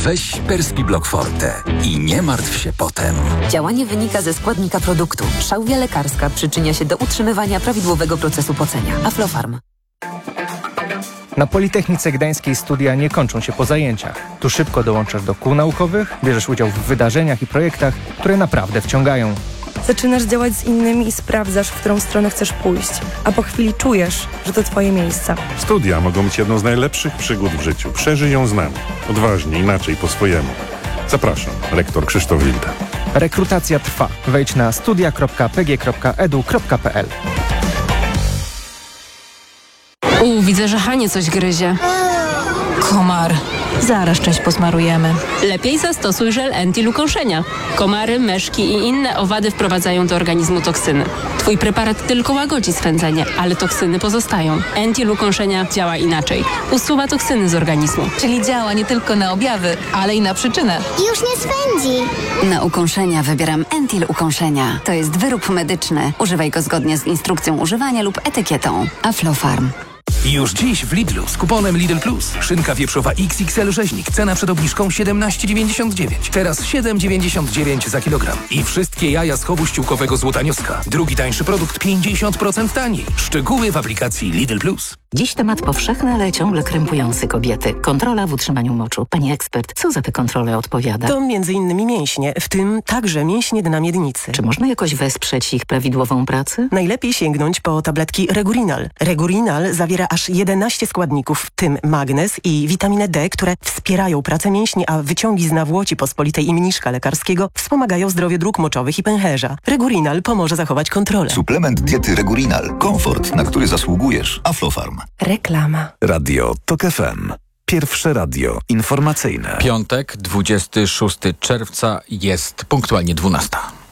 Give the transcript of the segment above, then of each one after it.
Weź Perspiblock Forte i nie martw się potem. Działanie wynika ze składnika produktu. Szałwia lekarska przyczynia się do utrzymywania prawidłowego procesu pocenia. Aflofarm. Na Politechnice Gdańskiej studia nie kończą się po zajęciach. Tu szybko dołączasz do kół naukowych, bierzesz udział w wydarzeniach i projektach, które naprawdę wciągają. Zaczynasz działać z innymi i sprawdzasz, w którą stronę chcesz pójść. A po chwili czujesz, że to twoje miejsce. Studia mogą być jedną z najlepszych przygód w życiu. Przeżyj ją z nami. Odważnie, inaczej, po swojemu. Zapraszam, rektor Krzysztof Wilda. Rekrutacja trwa. Wejdź na studia.pg.edu.pl. Widzę, że Hanie coś gryzie. Komar. Zaraz część posmarujemy. Lepiej zastosuj żel Entil ukąszenia. Komary, meszki i inne owady wprowadzają do organizmu toksyny. Twój preparat tylko łagodzi swędzenie, ale toksyny pozostają. Entil ukąszenia działa inaczej. Usuwa toksyny z organizmu. Czyli działa nie tylko na objawy, ale i na przyczynę. Już nie swędzi. Na ukąszenia wybieram Entil ukąszenia. To jest wyrób medyczny. Używaj go zgodnie z instrukcją używania lub etykietą. Aflofarm. Już dziś w Lidlu z kuponem Lidl Plus. Szynka wieprzowa XXL rzeźnik. Cena przed obniżką 17,99. Teraz 7,99 za kilogram. I wszystkie jaja z chowu ściółkowego Złotanioska. Drugi tańszy produkt 50% taniej. Szczegóły w aplikacji Lidl Plus. Dziś temat powszechny, ale ciągle krępujący kobiety. Kontrola w utrzymaniu moczu. Pani ekspert, co za tę kontrolę odpowiada? To m.in. mięśnie, w tym także mięśnie dna miednicy. Czy można jakoś wesprzeć ich prawidłową pracę? Najlepiej sięgnąć po tabletki Regurinal. Regurinal zawiera aż 11 składników, w tym magnez i witaminę D, które wspierają pracę mięśni, a wyciągi z nawłoci pospolitej i mniszka lekarskiego wspomagają zdrowie dróg moczowych i pęcherza. Regurinal pomoże zachować kontrolę. Suplement diety Regurinal. Komfort, na który zasługujesz. Aflofarm. Reklama. Radio TOK FM. Pierwsze radio informacyjne. Piątek, 26 czerwca, jest punktualnie 12.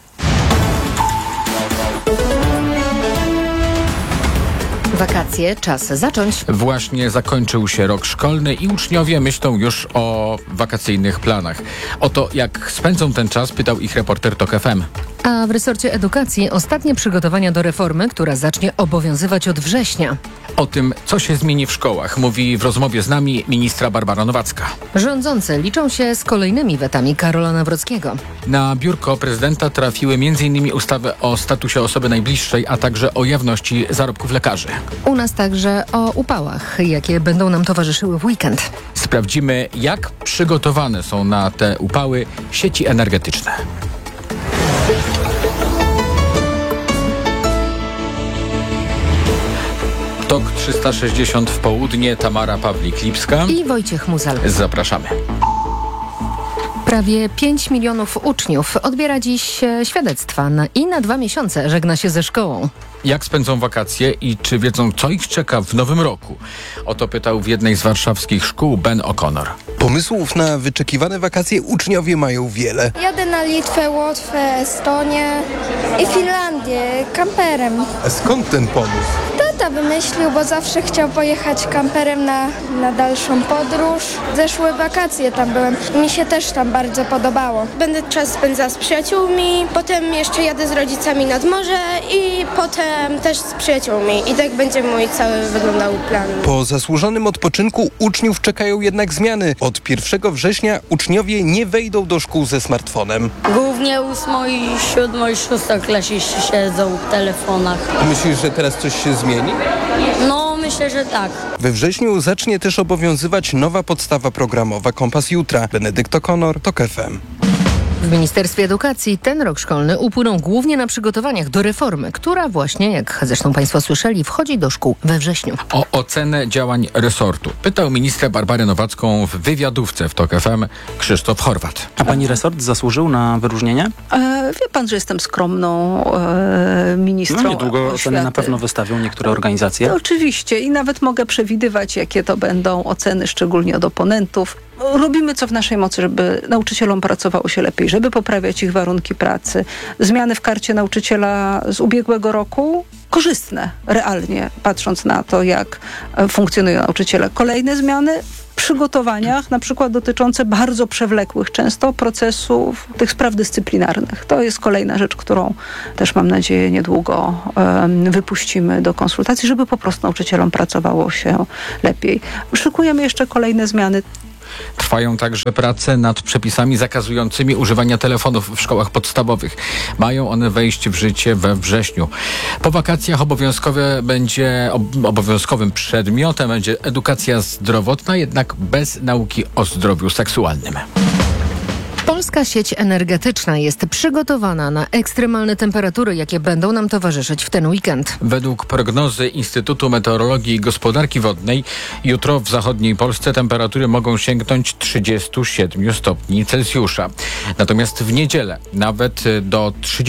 Wakacje, czas zacząć. Właśnie zakończył się rok szkolny i uczniowie myślą już o wakacyjnych planach. O to, jak spędzą ten czas, pytał ich reporter TOK FM. A w resorcie edukacji ostatnie przygotowania do reformy, która zacznie obowiązywać od września. O tym, co się zmieni w szkołach, mówi w rozmowie z nami ministra Barbara Nowacka. Rządzący liczą się z kolejnymi wetami Karola Nawrockiego. Na biurko prezydenta trafiły m.in. ustawy o statusie osoby najbliższej, a także o jawności zarobków lekarzy. U nas także o upałach, jakie będą nam towarzyszyły w weekend. Sprawdzimy, jak przygotowane są na te upały sieci energetyczne. TOK 360 w południe, Tamara Pawlik-Lipska i Wojciech Muzal. Zapraszamy. Prawie 5 milionów uczniów odbiera dziś świadectwa i na 2 miesiące żegna się ze szkołą. Jak spędzą wakacje i czy wiedzą, co ich czeka w nowym roku? O to pytał w jednej z warszawskich szkół Ben O'Connor. Pomysłów na wyczekiwane wakacje uczniowie mają wiele. Jadę na Litwę, Łotwę, Estonię i Finlandię kamperem. A skąd ten pomysł? Tata wymyślił, bo zawsze chciał pojechać kamperem na dalszą podróż. Zeszłe wakacje tam byłem i mi się też tam bardzo podobało. Będę czas spędzać z przyjaciółmi, potem jeszcze jadę z rodzicami nad morze i potem też z przyjaciółmi. I tak będzie mój cały wyglądał plan. Po zasłużonym odpoczynku uczniów czekają jednak zmiany. Od 1 września uczniowie nie wejdą do szkół ze smartfonem. Głównie 8 i 7 i 6 klasiści siedzą w telefonach. Myślisz, że teraz coś się zmieni? No, myślę, że tak. We wrześniu zacznie też obowiązywać nowa podstawa programowa Kompas Jutra. Benedykt O'Connor, TOK FM. W Ministerstwie Edukacji ten rok szkolny upłynął głównie na przygotowaniach do reformy, która właśnie, jak zresztą Państwo słyszeli, wchodzi do szkół we wrześniu. O ocenę działań resortu pytał ministrę Barbarę Nowacką w wywiadówce w TOK FM Krzysztof Horwat. A pani resort zasłużył na wyróżnienie? Wie pan, że jestem skromną ministrą. No niedługo oceny na pewno wystawią niektóre organizacje. No, oczywiście i nawet mogę przewidywać, jakie to będą oceny, szczególnie od oponentów. Robimy co w naszej mocy, żeby nauczycielom pracowało się lepiej, żeby poprawiać ich warunki pracy. Zmiany w karcie nauczyciela z ubiegłego roku korzystne, realnie, patrząc na to, jak funkcjonują nauczyciele. Kolejne zmiany przygotowaniach, na przykład dotyczące bardzo przewlekłych często procesów tych spraw dyscyplinarnych. To jest kolejna rzecz, którą też mam nadzieję niedługo wypuścimy do konsultacji, żeby po prostu nauczycielom pracowało się lepiej. Szykujemy jeszcze kolejne zmiany. Trwają także prace nad przepisami zakazującymi używania telefonów w szkołach podstawowych. Mają one wejść w życie we wrześniu. Po wakacjach obowiązkowym przedmiotem będzie edukacja zdrowotna, jednak bez nauki o zdrowiu seksualnym. Polska sieć energetyczna jest przygotowana na ekstremalne temperatury, jakie będą nam towarzyszyć w ten weekend. Według prognozy Instytutu Meteorologii i Gospodarki Wodnej jutro w zachodniej Polsce temperatury mogą sięgnąć 37 stopni Celsjusza. Natomiast w niedzielę nawet do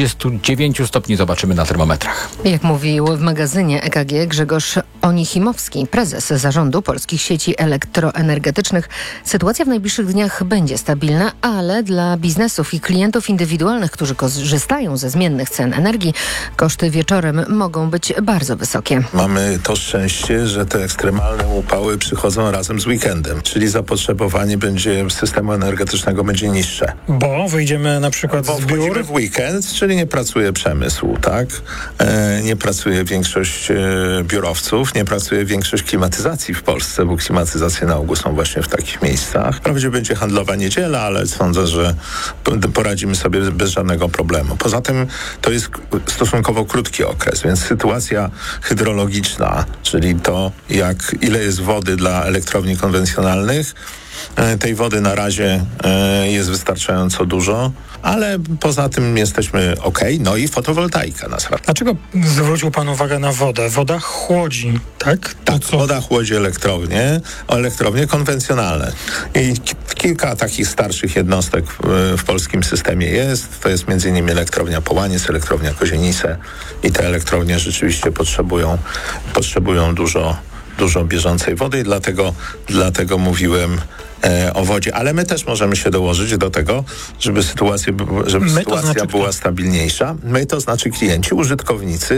39 stopni zobaczymy na termometrach. Jak mówił w magazynie EKG Grzegorz Onichimowski, prezes Zarządu Polskich Sieci Elektroenergetycznych, sytuacja w najbliższych dniach będzie stabilna, ale dla biznesów i klientów indywidualnych, którzy korzystają ze zmiennych cen energii, koszty wieczorem mogą być bardzo wysokie. Mamy to szczęście, że te ekstremalne upały przychodzą razem z weekendem, czyli zapotrzebowanie systemu energetycznego będzie niższe. Bo wyjdziemy na przykład z biur? Wchodzimy w weekend, czyli nie pracuje przemysł, tak? Nie pracuje większość biurowców, nie pracuje większość klimatyzacji w Polsce, bo klimatyzacje na ogół są właśnie w takich miejscach. Wprawdzie będzie handlowa niedziela, ale sądzę, że poradzimy sobie bez żadnego problemu. Poza tym to jest stosunkowo krótki okres, więc sytuacja hydrologiczna, czyli to ile jest wody dla elektrowni konwencjonalnych, tej wody na razie jest wystarczająco dużo, ale poza tym jesteśmy okej. No i fotowoltaika nas ratuje. Dlaczego zwrócił pan uwagę na wodę? Woda chłodzi, tak? Tak, woda chłodzi elektrownie konwencjonalne. I kilka takich starszych jednostek w polskim systemie jest. To jest m.in. elektrownia Połaniec, elektrownia Kozienice i te elektrownie rzeczywiście potrzebują dużo bieżącej wody i dlatego mówiłem o wodzie, ale my też możemy się dołożyć do tego, żeby sytuacja była stabilniejsza. My to znaczy klienci, użytkownicy,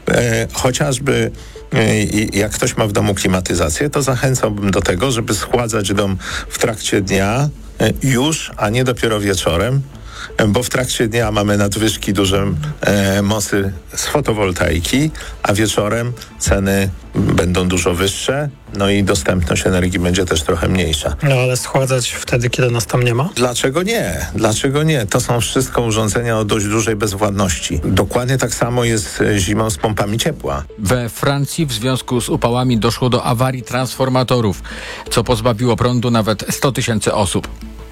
chociażby jak ktoś ma w domu klimatyzację, to zachęcałbym do tego, żeby schładzać dom w trakcie dnia już, a nie dopiero wieczorem, bo w trakcie dnia mamy nadwyżki duże mocy z fotowoltaiki, a wieczorem ceny będą dużo wyższe, no i dostępność energii będzie też trochę mniejsza. No ale schładzać wtedy, kiedy nas tam nie ma? Dlaczego nie? To są wszystko urządzenia o dość dużej bezwładności. Dokładnie tak samo jest zimą z pompami ciepła. We Francji w związku z upałami doszło do awarii transformatorów, co pozbawiło prądu nawet 100 000 osób.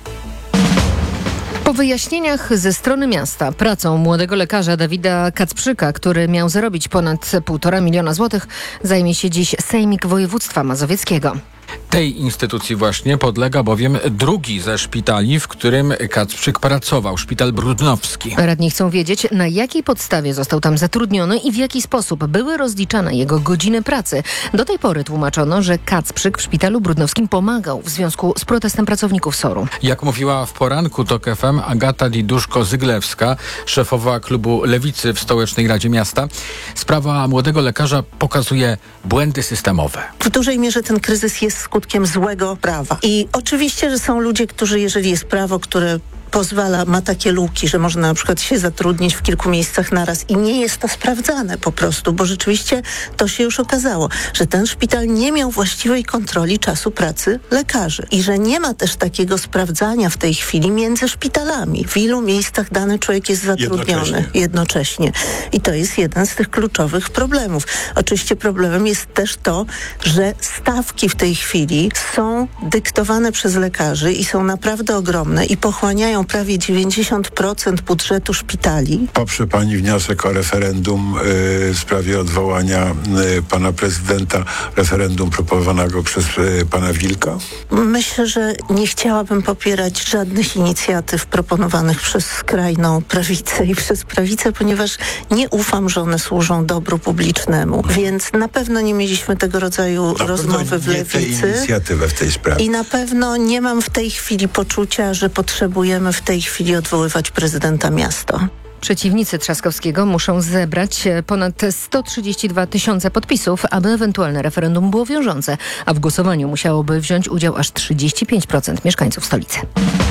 Po wyjaśnieniach ze strony miasta pracą młodego lekarza Dawida Kacprzyka, który miał zarobić ponad 1,5 miliona złotych, zajmie się dziś Sejmik Województwa Mazowieckiego. Tej instytucji właśnie podlega bowiem drugi ze szpitali, w którym Kacprzyk pracował, szpital brudnowski. Radni chcą wiedzieć, na jakiej podstawie został tam zatrudniony i w jaki sposób były rozliczane jego godziny pracy. Do tej pory tłumaczono, że Kacprzyk w szpitalu brudnowskim pomagał w związku z protestem pracowników SOR-u. Jak mówiła w poranku TOK FM Agata Diduszko-Zyglewska, szefowa klubu Lewicy w Stołecznej Radzie Miasta, sprawa młodego lekarza pokazuje błędy systemowe. W dużej mierze ten kryzys jest skutkiem złego prawa. I oczywiście, że są ludzie, którzy, jeżeli jest prawo, które ma takie luki, że można na przykład się zatrudnić w kilku miejscach naraz i nie jest to sprawdzane po prostu, bo rzeczywiście to się już okazało, że ten szpital nie miał właściwej kontroli czasu pracy lekarzy i że nie ma też takiego sprawdzania w tej chwili między szpitalami. W ilu miejscach dany człowiek jest zatrudniony jednocześnie. I to jest jeden z tych kluczowych problemów. Oczywiście problemem jest też to, że stawki w tej chwili są dyktowane przez lekarzy i są naprawdę ogromne i pochłaniają prawie 90% budżetu szpitali. Poprze pani wniosek o referendum w sprawie odwołania pana prezydenta, referendum proponowanego przez pana Wilka? Myślę, że nie chciałabym popierać żadnych inicjatyw proponowanych przez skrajną prawicę i przez prawicę, ponieważ nie ufam, że one służą dobru publicznemu. Więc na pewno nie mieliśmy tego rodzaju rozmowy w Lewicy. Inicjatywę w tej sprawie. I na pewno nie mam w tej chwili poczucia, że potrzebujemy w tej chwili odwoływać prezydenta miasta. Przeciwnicy Trzaskowskiego muszą zebrać ponad 132 000 podpisów, aby ewentualne referendum było wiążące, a w głosowaniu musiałoby wziąć udział aż 35% mieszkańców stolicy.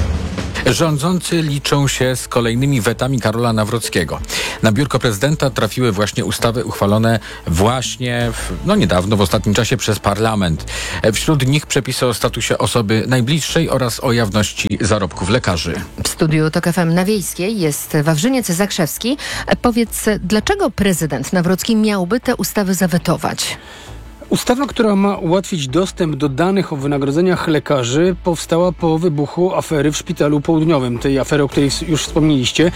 Rządzący liczą się z kolejnymi wetami Karola Nawrockiego. Na biurko prezydenta trafiły właśnie ustawy uchwalone niedawno, w ostatnim czasie przez parlament. Wśród nich przepisy o statusie osoby najbliższej oraz o jawności zarobków lekarzy. W studiu TOK FM na Wiejskiej jest Wawrzyniec Zakrzewski. Powiedz, dlaczego prezydent Nawrocki miałby te ustawy zawetować? Ustawa, która ma ułatwić dostęp do danych o wynagrodzeniach lekarzy, powstała po wybuchu afery w Szpitalu Południowym, tej afery, o której już wspomnieliście.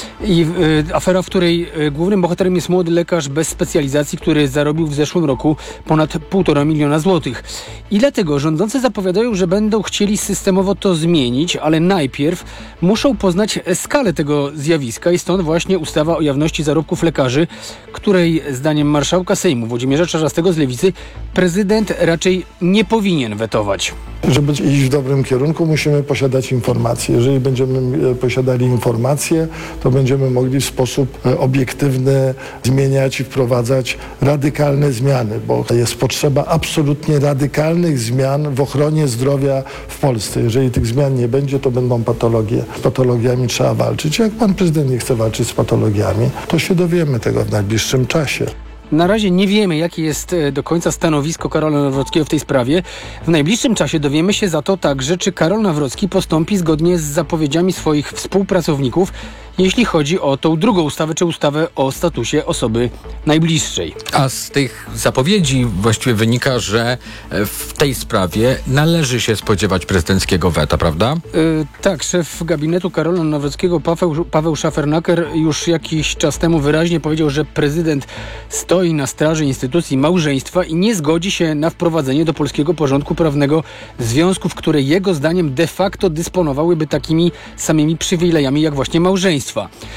I afera, w której głównym bohaterem jest młody lekarz bez specjalizacji, który zarobił w zeszłym roku ponad 1,5 miliona złotych. I dlatego rządzący zapowiadają, że będą chcieli systemowo to zmienić, ale najpierw muszą poznać skalę tego zjawiska i stąd właśnie ustawa o jawności zarobków lekarzy, której zdaniem marszałka Sejmu Włodzimierza Czarzastego z Lewicy prezydent raczej nie powinien wetować. Żeby iść w dobrym kierunku, musimy posiadać informacje. Jeżeli będziemy posiadali informacje, to będziemy mogli w sposób obiektywny zmieniać i wprowadzać radykalne zmiany, bo jest potrzeba absolutnie radykalnych zmian w ochronie zdrowia w Polsce. Jeżeli tych zmian nie będzie, to będą patologie. Z patologiami trzeba walczyć. Jak pan prezydent nie chce walczyć z patologiami, to się dowiemy tego w najbliższym czasie. Na razie nie wiemy, jakie jest do końca stanowisko Karola Nawrockiego w tej sprawie. W najbliższym czasie dowiemy się za to także, czy Karol Nawrocki postąpi zgodnie z zapowiedziami swoich współpracowników, jeśli chodzi o tą drugą ustawę, czy ustawę o statusie osoby najbliższej. A z tych zapowiedzi właściwie wynika, że w tej sprawie należy się spodziewać prezydenckiego weta, prawda? Tak, szef gabinetu Karola Nawrockiego Paweł Szafernaker już jakiś czas temu wyraźnie powiedział, że prezydent stoi na straży instytucji małżeństwa i nie zgodzi się na wprowadzenie do polskiego porządku prawnego związków, które jego zdaniem de facto dysponowałyby takimi samymi przywilejami jak właśnie małżeństwa.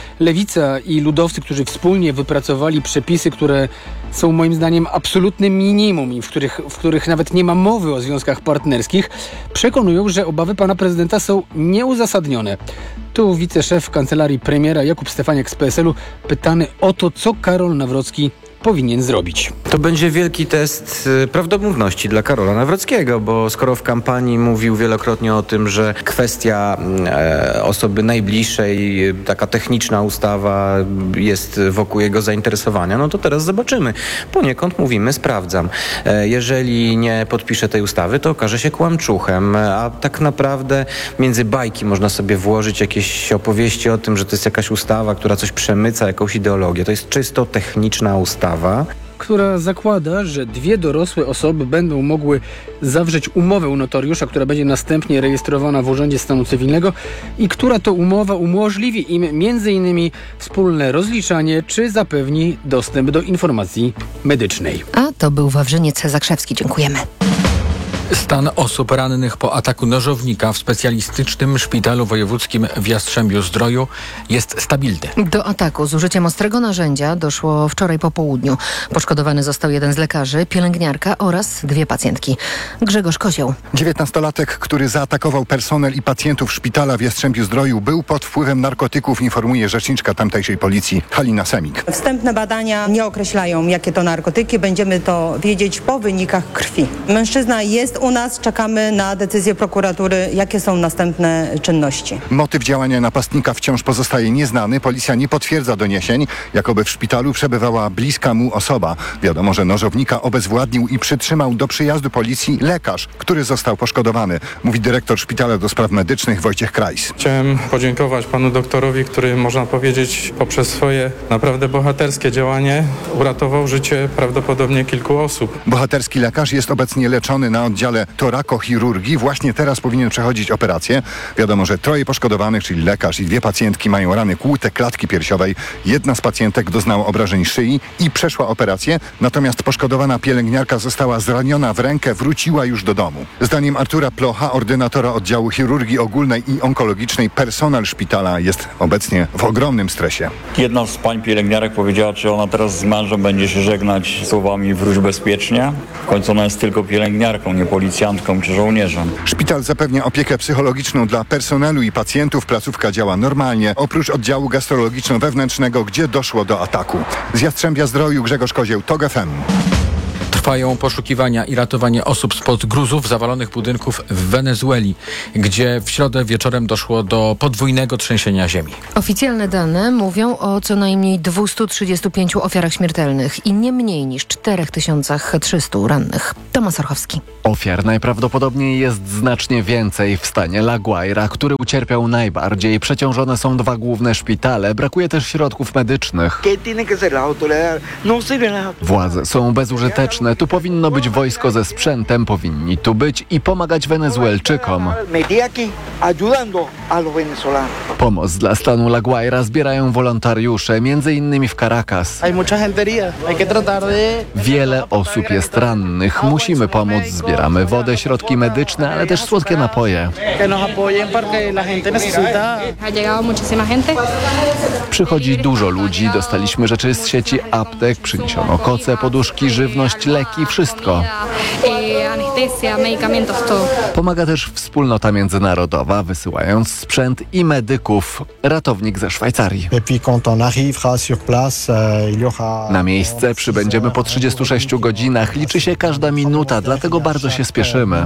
Lewica i ludowcy, którzy wspólnie wypracowali przepisy, które są moim zdaniem absolutnym minimum i w których nawet nie ma mowy o związkach partnerskich, przekonują, że obawy pana prezydenta są nieuzasadnione. Tu wiceszef kancelarii premiera Jakub Stefaniak z PSL-u pytany o to, co Karol Nawrocki powinien zrobić. To będzie wielki test prawdomówności dla Karola Nawrockiego, bo skoro w kampanii mówił wielokrotnie o tym, że kwestia osoby najbliższej, taka techniczna ustawa jest wokół jego zainteresowania, no to teraz zobaczymy. Poniekąd mówimy, sprawdzam. Jeżeli nie podpisze tej ustawy, to okaże się kłamczuchem, a tak naprawdę między bajki można sobie włożyć jakieś opowieści o tym, że to jest jakaś ustawa, która coś przemyca, jakąś ideologię. To jest czysto techniczna ustawa, która zakłada, że dwie dorosłe osoby będą mogły zawrzeć umowę u notariusza, która będzie następnie rejestrowana w Urzędzie Stanu Cywilnego i która to umowa umożliwi im m.in. wspólne rozliczanie czy zapewni dostęp do informacji medycznej. A to był Wawrzyniec Zakrzewski. Dziękujemy. Stan osób rannych po ataku nożownika w specjalistycznym szpitalu wojewódzkim w Jastrzębiu-Zdroju jest stabilny. Do ataku z użyciem ostrego narzędzia doszło wczoraj po południu. Poszkodowany został jeden z lekarzy, pielęgniarka oraz 2 pacjentki. Grzegorz Kozioł. 19-latek, który zaatakował personel i pacjentów szpitala w Jastrzębiu-Zdroju, był pod wpływem narkotyków, informuje rzeczniczka tamtejszej policji Halina Semik. Wstępne badania nie określają, jakie to narkotyki. Będziemy to wiedzieć po wynikach krwi. Mężczyzna jest u nas, czekamy na decyzję prokuratury, jakie są następne czynności. Motyw działania napastnika wciąż pozostaje nieznany. Policja nie potwierdza doniesień, jakoby w szpitalu przebywała bliska mu osoba. Wiadomo, że nożownika obezwładnił i przytrzymał do przyjazdu policji lekarz, który został poszkodowany, mówi dyrektor Szpitala do Spraw Medycznych Wojciech Krajs. Chciałem podziękować panu doktorowi, który, można powiedzieć, poprzez swoje naprawdę bohaterskie działanie uratował życie prawdopodobnie kilku osób. Bohaterski lekarz jest obecnie leczony na oddziale torakochirurgii. Właśnie teraz powinien przechodzić operację. Wiadomo, że 3 poszkodowanych, czyli lekarz i 2 pacjentki, mają rany kłute klatki piersiowej. Jedna z pacjentek doznała obrażeń szyi i przeszła operację, natomiast poszkodowana pielęgniarka została zraniona w rękę, wróciła już do domu. Zdaniem Artura Plocha, ordynatora oddziału chirurgii ogólnej i onkologicznej, personel szpitala jest obecnie w ogromnym stresie. Jedna z pań pielęgniarek powiedziała, czy ona teraz z mężem będzie się żegnać słowami "wróć bezpiecznie". W końcu ona jest tylko pielęgniarką, nie policjantką czy żołnierzem. Szpital zapewnia opiekę psychologiczną dla personelu i pacjentów. Placówka działa normalnie, oprócz oddziału gastrologiczno-wewnętrznego, gdzie doszło do ataku. Z Jastrzębia-Zdroju Grzegorz Kozieł, TOG FM. Trwają poszukiwania i ratowanie osób spod gruzów zawalonych budynków w Wenezueli, gdzie w środę wieczorem doszło do podwójnego trzęsienia ziemi. Oficjalne dane mówią o co najmniej 235 ofiarach śmiertelnych i nie mniej niż 4300 rannych. Tomasz Orchowski. Ofiar najprawdopodobniej jest znacznie więcej w stanie La Guaira, który ucierpiał najbardziej. Przeciążone są 2 główne szpitale. Brakuje też środków medycznych. Władze są bezużyteczne. Tu powinno być wojsko ze sprzętem, powinni tu być i pomagać Wenezuelczykom. Pomoc dla stanu La Guaira zbierają wolontariusze, m.in. w Caracas. Wiele osób jest rannych. Musimy pomóc. Zbieramy wodę, środki medyczne, ale też słodkie napoje. Przychodzi dużo ludzi. Dostaliśmy rzeczy z sieci aptek, przyniesiono koce, poduszki, żywność, leki, wszystko. Pomaga też wspólnota międzynarodowa, wysyłając sprzęt i medyków. Ratownik ze Szwajcarii. Na miejsce przybędziemy po 36 godzinach. Liczy się każda minuta, dlatego bardzo się spieszymy.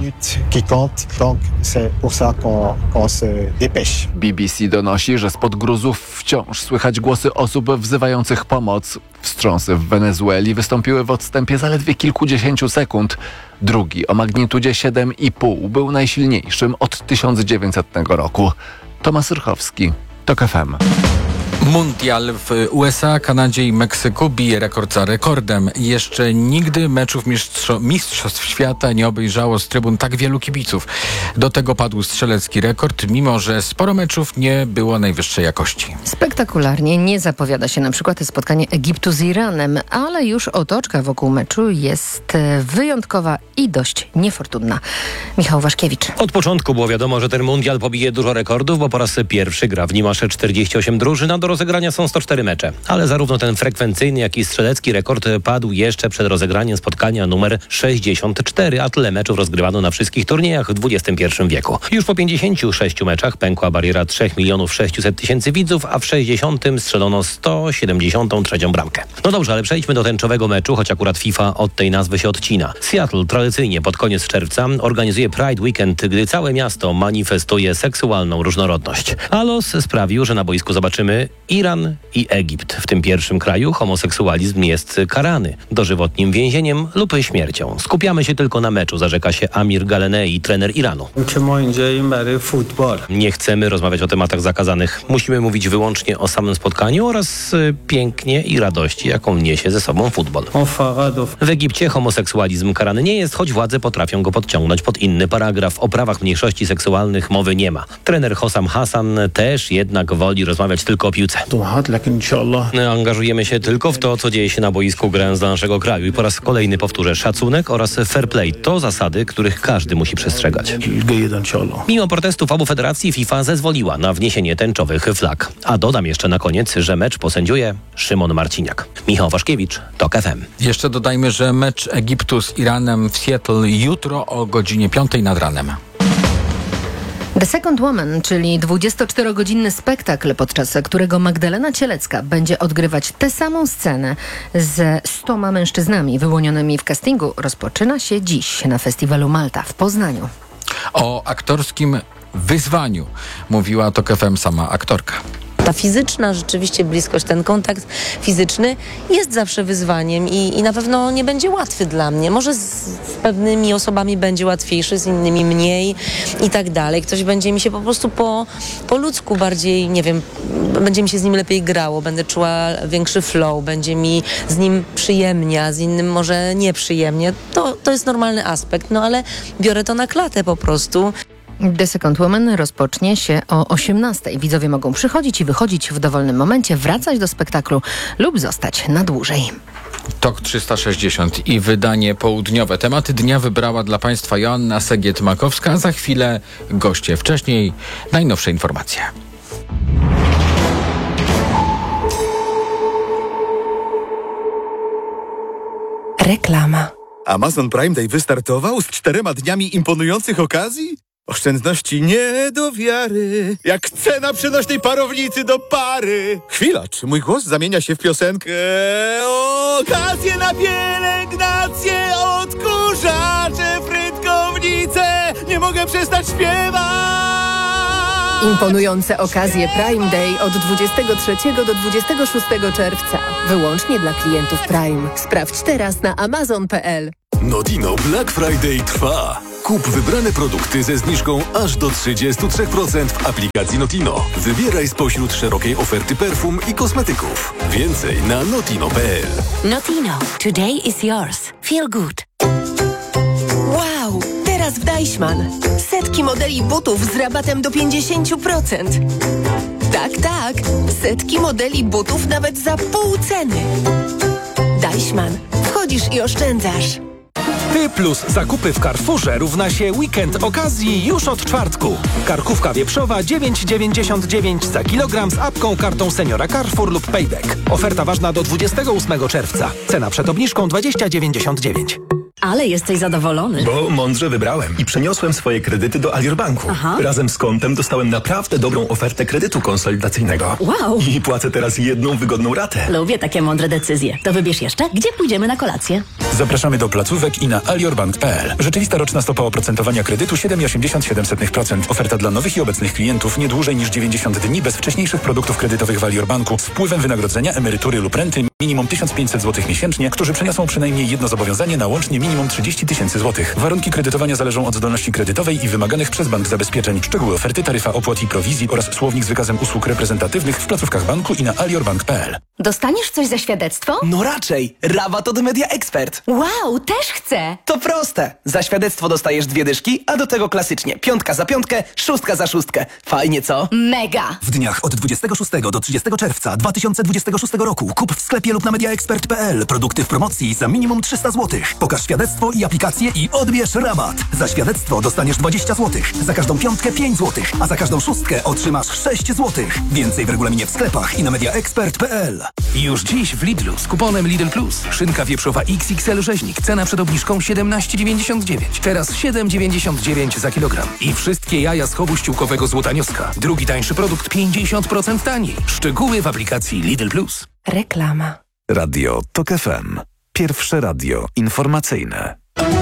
BBC donosi, że spod gruzów wciąż słychać głosy osób wzywających pomoc. Wstrząsy w Wenezueli wystąpiły w odstępie zaledwie kilkudziesięciu sekund. Drugi o magnitudzie 7,5 był najsilniejszym od 1900 roku. Tomasz Rychowski, TOG FM. Mundial w USA, Kanadzie i Meksyku bije rekord za rekordem. Jeszcze nigdy meczów Mistrzostw Świata nie obejrzało z trybun tak wielu kibiców. Do tego padł strzelecki rekord, mimo że sporo meczów nie było najwyższej jakości. Spektakularnie nie zapowiada się na przykład spotkanie Egiptu z Iranem, ale już otoczka wokół meczu jest wyjątkowa i dość niefortunna. Michał Waszkiewicz. Od początku było wiadomo, że ten mundial pobije dużo rekordów, bo po raz pierwszy gra w nim aż 48 drużyn, a do rozegrania są 104 mecze. Ale zarówno ten frekwencyjny, jak i strzelecki rekord padł jeszcze przed rozegraniem spotkania numer 64, a tyle meczów rozgrywano na wszystkich turniejach w XXI wieku. Już po 56 meczach pękła bariera 3 600 000 widzów, a w 60 strzelono 173 bramkę. No dobrze, ale przejdźmy do tęczowego meczu, choć akurat FIFA od tej nazwy się odcina. Seattle tradycyjnie pod koniec czerwca organizuje Pride Weekend, gdy całe miasto manifestuje seksualną różnorodność. A los sprawił, że na boisku zobaczymy Iran i Egipt. W tym pierwszym kraju homoseksualizm jest karany dożywotnim więzieniem lub śmiercią. Skupiamy się tylko na meczu, zarzeka się Amir Galenei, trener Iranu. Nie chcemy rozmawiać o tematach zakazanych. Musimy mówić wyłącznie o samym spotkaniu oraz pięknie i radości, jaką niesie ze sobą futbol. W Egipcie homoseksualizm karany nie jest, choć władze potrafią go podciągnąć pod inny paragraf. O prawach mniejszości seksualnych mowy nie ma. Trener Hossam Hassan też jednak woli rozmawiać tylko o piłce. Angażujemy się tylko w to, co dzieje się na boisku, grając dla naszego kraju. I po raz kolejny powtórzę, szacunek oraz fair play to zasady, których każdy musi przestrzegać. Mimo protestów obu federacji FIFA zezwoliła na wniesienie tęczowych flag. A dodam jeszcze na koniec, że mecz posędziuje Szymon Marciniak. Michał Waszkiewicz, TOG FM. Jeszcze dodajmy, że mecz Egiptu z Iranem w Seattle jutro o godzinie 5 nad ranem. The Second Woman, czyli 24-godzinny spektakl, podczas którego Magdalena Cielecka będzie odgrywać tę samą scenę ze 100 mężczyznami wyłonionymi w castingu, rozpoczyna się dziś na festiwalu Malta w Poznaniu. O aktorskim wyzwaniu mówiła TOG FM sama aktorka. Ta fizyczna rzeczywiście bliskość, ten kontakt fizyczny jest zawsze wyzwaniem i na pewno nie będzie łatwy dla mnie. Może z pewnymi osobami będzie łatwiejszy, z innymi mniej i tak dalej. Ktoś będzie mi się po prostu po ludzku bardziej, nie wiem, będzie mi się z nim lepiej grało, będę czuła większy flow, będzie mi z nim przyjemnie, a z innym może nieprzyjemnie. To jest normalny aspekt, no ale biorę to na klatę po prostu. The Second Woman rozpocznie się o 18:00. Widzowie mogą przychodzić i wychodzić w dowolnym momencie, wracać do spektaklu lub zostać na dłużej. TOG 360 i wydanie południowe. Tematy dnia wybrała dla Państwa Joanna Segiet-Makowska. Za chwilę goście. Wcześniej najnowsze informacje. Reklama. Amazon Prime Day wystartował z 4 dniami imponujących okazji? Oszczędności nie do wiary, jak cena przenośnej parownicy do pary. Chwila, czy mój głos zamienia się w piosenkę? Okazje na pielęgnację, odkurzacze, frytkownice, nie mogę przestać śpiewać. Imponujące okazje Prime Day od 23 do 26 czerwca. Wyłącznie dla klientów Prime. Sprawdź teraz na amazon.pl. Notino Black Friday trwa. Kup wybrane produkty ze zniżką aż do 33% w aplikacji Notino. Wybieraj spośród szerokiej oferty perfum i kosmetyków. Więcej na notino.pl. Notino. Today is yours. Feel good. Wow! Teraz w Deichmann. Setki modeli butów z rabatem do 50%. Tak. Setki modeli butów nawet za pół ceny. Deichmann. Wchodzisz i oszczędzasz. Ty plus zakupy w Carrefourze równa się weekend okazji już od czwartku. Karkówka wieprzowa 9,99 za kilogram z apką, kartą seniora Carrefour lub Payback. Oferta ważna do 28 czerwca. Cena przed obniżką 20,99. Ale jesteś zadowolony. Bo mądrze wybrałem i przeniosłem swoje kredyty do Alior Banku. Razem z kontem dostałem naprawdę dobrą ofertę kredytu konsolidacyjnego. Wow! I płacę teraz jedną wygodną ratę. Lubię takie mądre decyzje. To wybierz jeszcze, gdzie pójdziemy na kolację. Zapraszamy do placówek i na aliorbank.pl. Rzeczywista roczna stopa oprocentowania kredytu 7,87%. Oferta dla nowych i obecnych klientów nie dłużej niż 90 dni bez wcześniejszych produktów kredytowych w Alior Banku z wpływem wynagrodzenia, emerytury lub renty minimum 1500 zł miesięcznie, którzy przeniosą przynajmniej jedno zobowiązanie na łącznie minimum 30 000 złotych. Warunki kredytowania zależą od zdolności kredytowej i wymaganych przez bank zabezpieczeń. Szczegóły oferty, taryfa opłat i prowizji oraz słownik z wykazem usług reprezentatywnych w placówkach banku i na aliorbank.pl. Dostaniesz coś za świadectwo? No raczej. Rabat od Media Expert. Wow, też chcę. To proste. Za świadectwo dostajesz 2 dyszki, a do tego klasycznie 5 za 5, 6 za 6. Fajnie, co? Mega. W dniach od 26 do 30 czerwca 2026 roku kup w sklepie lub na mediaexpert.pl produkty w promocji za minimum 300 zł. Pokaż świadectwo i aplikację i odbierz rabat. Za świadectwo dostaniesz 20 zł. Za każdą 5 5 zł, a za każdą 6 otrzymasz 6 zł. Więcej w regulaminie w sklepach i na mediaexpert.pl. Już dziś w Lidlu z kuponem Lidl Plus. Szynka wieprzowa XXL rzeźnik. Cena przed obniżką 17,99. Teraz 7,99 za kilogram. I wszystkie jaja z chowu ściółkowego złotanioska. Drugi tańszy produkt 50% taniej. Szczegóły w aplikacji Lidl Plus. Reklama. Radio TOK FM. Pierwsze radio informacyjne.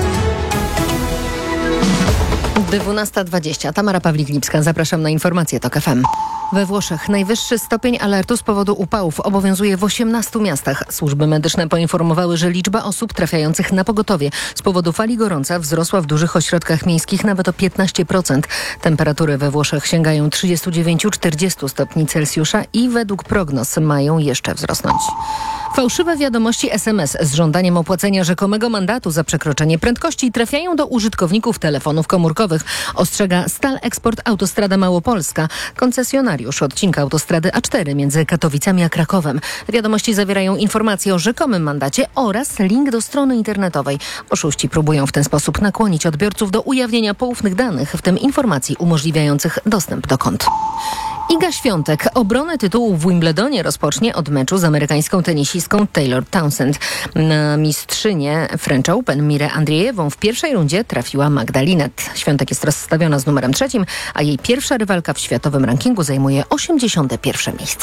12:20. Tamara Pawlik-Lipska. Zapraszam na informacje TOK FM. We Włoszech najwyższy stopień alertu z powodu upałów obowiązuje w 18 miastach. Służby medyczne poinformowały, że liczba osób trafiających na pogotowie z powodu fali gorąca wzrosła w dużych ośrodkach miejskich nawet o 15%. Temperatury we Włoszech sięgają 39-40 stopni Celsjusza i według prognoz mają jeszcze wzrosnąć. Fałszywe wiadomości SMS z żądaniem opłacenia rzekomego mandatu za przekroczenie prędkości trafiają do użytkowników telefonów komórkowych, ostrzega Stal Export Autostrada Małopolska, koncesjonariusz odcinka autostrady A4 między Katowicami a Krakowem. Wiadomości zawierają informacje o rzekomym mandacie oraz link do strony internetowej. Oszuści próbują w ten sposób nakłonić odbiorców do ujawnienia poufnych danych, w tym informacji umożliwiających dostęp do kont. Iga Świątek obronę tytułu w Wimbledonie rozpocznie od meczu z amerykańską tenisistką Taylor Townsend. Na mistrzynię French Open Mirę Andrzejewą w pierwszej rundzie trafiła Magda Linette. Świątek jest rozstawiona z numerem 3, a jej pierwsza rywalka w światowym rankingu zajmuje 81. miejsce.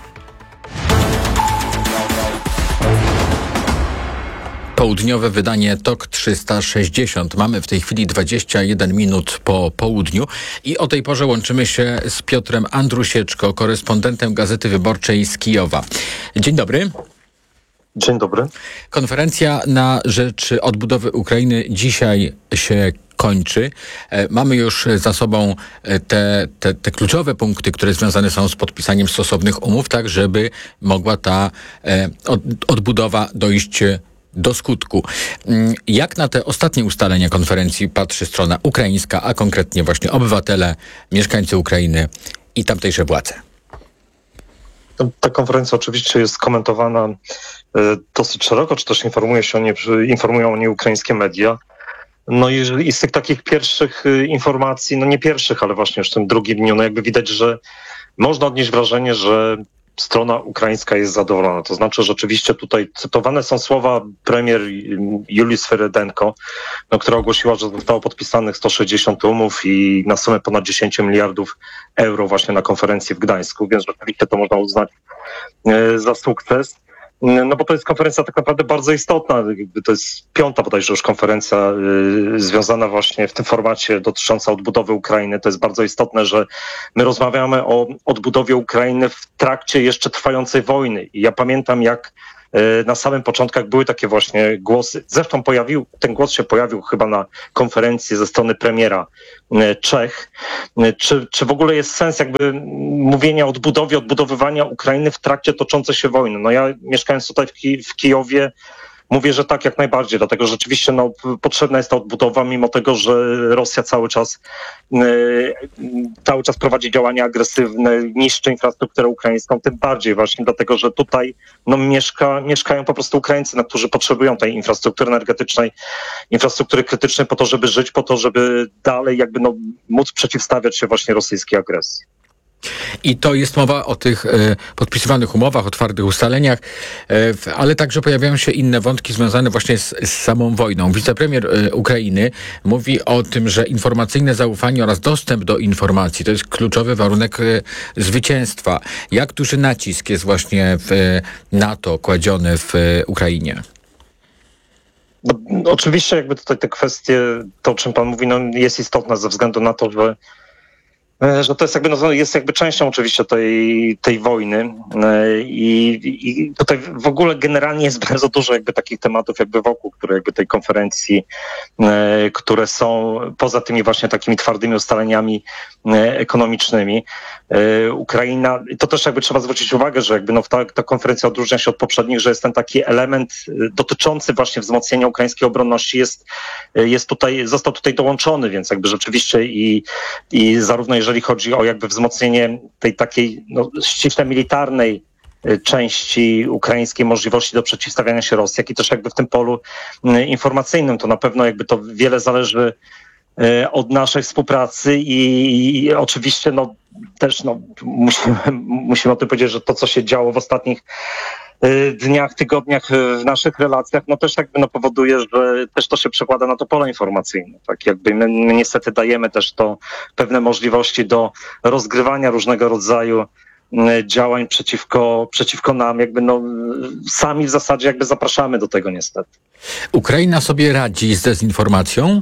Południowe wydanie TOK 360. Mamy w tej chwili 21 minut po południu i o tej porze łączymy się z Piotrem Andrusieczko, korespondentem Gazety Wyborczej z Kijowa. Dzień dobry. Dzień dobry. Konferencja na rzecz odbudowy Ukrainy dzisiaj się kończy. Mamy już za sobą te kluczowe punkty, które związane są z podpisaniem stosownych umów, tak żeby mogła ta odbudowa dojść do skutku. Jak na te ostatnie ustalenia konferencji patrzy strona ukraińska, a konkretnie właśnie obywatele, mieszkańcy Ukrainy i tamtejsze władze? Ta konferencja oczywiście jest komentowana dosyć szeroko, czy też informują o niej ukraińskie media. No i z tych takich pierwszych informacji, no nie pierwszych, ale właśnie już w tym drugim dniu, no jakby widać, że można odnieść wrażenie, że strona ukraińska jest zadowolona. To znaczy, że rzeczywiście tutaj cytowane są słowa premier Julii Swerydenko, która ogłosiła, że zostało podpisanych 160 umów i na sumę ponad 10 miliardów euro właśnie na konferencji w Gdańsku, więc rzeczywiście to można uznać za sukces. No bo to jest konferencja tak naprawdę bardzo istotna. To jest 5. bodajże już konferencja związana właśnie w tym formacie dotycząca odbudowy Ukrainy. To jest bardzo istotne, że my rozmawiamy o odbudowie Ukrainy w trakcie jeszcze trwającej wojny. I ja pamiętam, jak na samym początkach były takie właśnie głosy. Zresztą ten głos się pojawił chyba na konferencji ze strony premiera Czech. Czy w ogóle jest sens jakby mówienia o odbudowie, odbudowywania Ukrainy w trakcie toczącej się wojny? No ja mieszkając tutaj w Kijowie mówię, że tak, jak najbardziej, dlatego że rzeczywiście potrzebna jest ta odbudowa, mimo tego, że Rosja cały czas prowadzi działania agresywne, niszczy infrastrukturę ukraińską, tym bardziej właśnie dlatego, że tutaj mieszkają po prostu Ukraińcy, którzy potrzebują tej infrastruktury energetycznej, infrastruktury krytycznej po to, żeby żyć, po to, żeby dalej jakby móc przeciwstawiać się właśnie rosyjskiej agresji. I to jest mowa o tych podpisywanych umowach, o twardych ustaleniach, ale także pojawiają się inne wątki związane właśnie z samą wojną. Wicepremier Ukrainy mówi o tym, że informacyjne zaufanie oraz dostęp do informacji to jest kluczowy warunek zwycięstwa. Jak duży nacisk jest właśnie w NATO kładziony w Ukrainie? No, oczywiście jakby tutaj te kwestie, to o czym pan mówi, jest istotne ze względu na to, że to jest jest jakby częścią oczywiście tej wojny i tutaj w ogóle generalnie jest bardzo dużo jakby takich tematów jakby wokół, które jakby tej konferencji, które są poza tymi właśnie takimi twardymi ustaleniami ekonomicznymi. Ukraina, to też jakby trzeba zwrócić uwagę, że jakby ta konferencja odróżnia się od poprzednich, że jest ten taki element dotyczący właśnie wzmocnienia ukraińskiej obronności został tutaj dołączony, więc jakby rzeczywiście i zarówno jeżeli chodzi o jakby wzmocnienie tej takiej ściśle militarnej części ukraińskiej możliwości do przeciwstawiania się Rosji, jak i też jakby w tym polu informacyjnym, to na pewno jakby to wiele zależy od naszej współpracy i oczywiście też musimy o tym powiedzieć, że to, co się działo w ostatnich dniach, tygodniach w naszych relacjach, też jakby powoduje, że też to się przekłada na to pole informacyjne. Tak jakby my niestety dajemy też to pewne możliwości do rozgrywania różnego rodzaju działań przeciwko nam, jakby sami w zasadzie jakby zapraszamy do tego niestety. Ukraina sobie radzi z dezinformacją?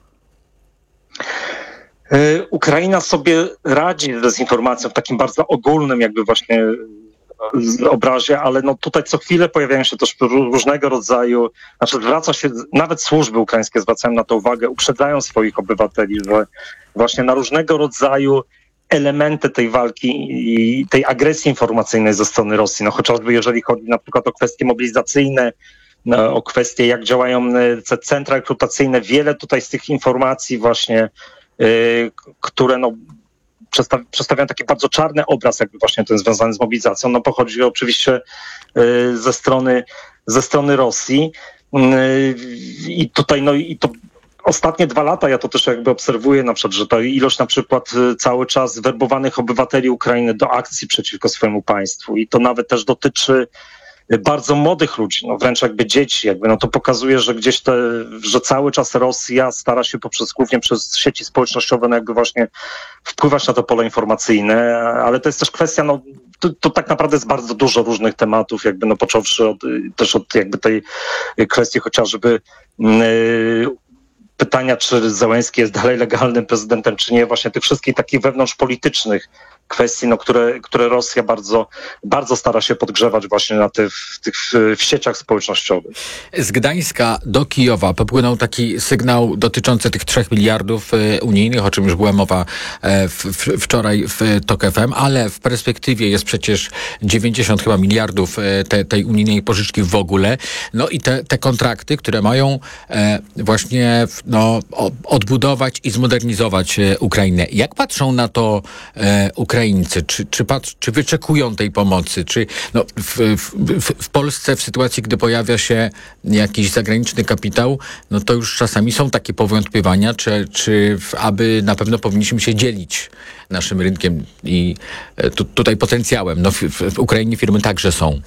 Ukraina sobie radzi z dezinformacją w takim bardzo ogólnym jakby właśnie obrazie, ale tutaj co chwilę pojawiają się też różnego rodzaju, zwraca się, nawet służby ukraińskie zwracają na to uwagę, uprzedzają swoich obywateli, że właśnie na różnego rodzaju elementy tej walki i tej agresji informacyjnej ze strony Rosji, chociażby jeżeli chodzi na przykład o kwestie mobilizacyjne, o kwestie jak działają te centra rekrutacyjne, wiele tutaj z tych informacji właśnie, które przedstawiają taki bardzo czarny obraz, jakby właśnie ten związany z mobilizacją, pochodzi oczywiście ze strony Rosji i tutaj i to ostatnie 2 lata ja to też jakby obserwuję na przykład, że ta ilość na przykład cały czas werbowanych obywateli Ukrainy do akcji przeciwko swojemu państwu i to nawet też dotyczy bardzo młodych ludzi, wręcz jakby dzieci, to pokazuje, że gdzieś że cały czas Rosja stara się głównie przez sieci społecznościowe jakby właśnie wpływać na to pole informacyjne, ale to jest też kwestia, to tak naprawdę jest bardzo dużo różnych tematów, jakby począwszy od jakby tej kwestii chociażby pytania, czy Zełenski jest dalej legalnym prezydentem, czy nie, właśnie tych wszystkich takich wewnątrzpolitycznych kwestii, które Rosja bardzo, bardzo stara się podgrzewać właśnie w sieciach społecznościowych. Z Gdańska do Kijowa popłynął taki sygnał dotyczący tych 3 miliardów unijnych, o czym już była mowa wczoraj w TOK FM, ale w perspektywie jest przecież 90 chyba miliardów tej unijnej pożyczki w ogóle. I te kontrakty, które mają właśnie odbudować i zmodernizować Ukrainę. Jak patrzą na to Ukraińcy? Ukraińcy? Czy wyczekują tej pomocy? Czy w Polsce w sytuacji, gdy pojawia się jakiś zagraniczny kapitał, no to już czasami są takie powątpiewania, aby na pewno powinniśmy się dzielić naszym rynkiem i tutaj potencjałem. No w Ukrainie firmy także są.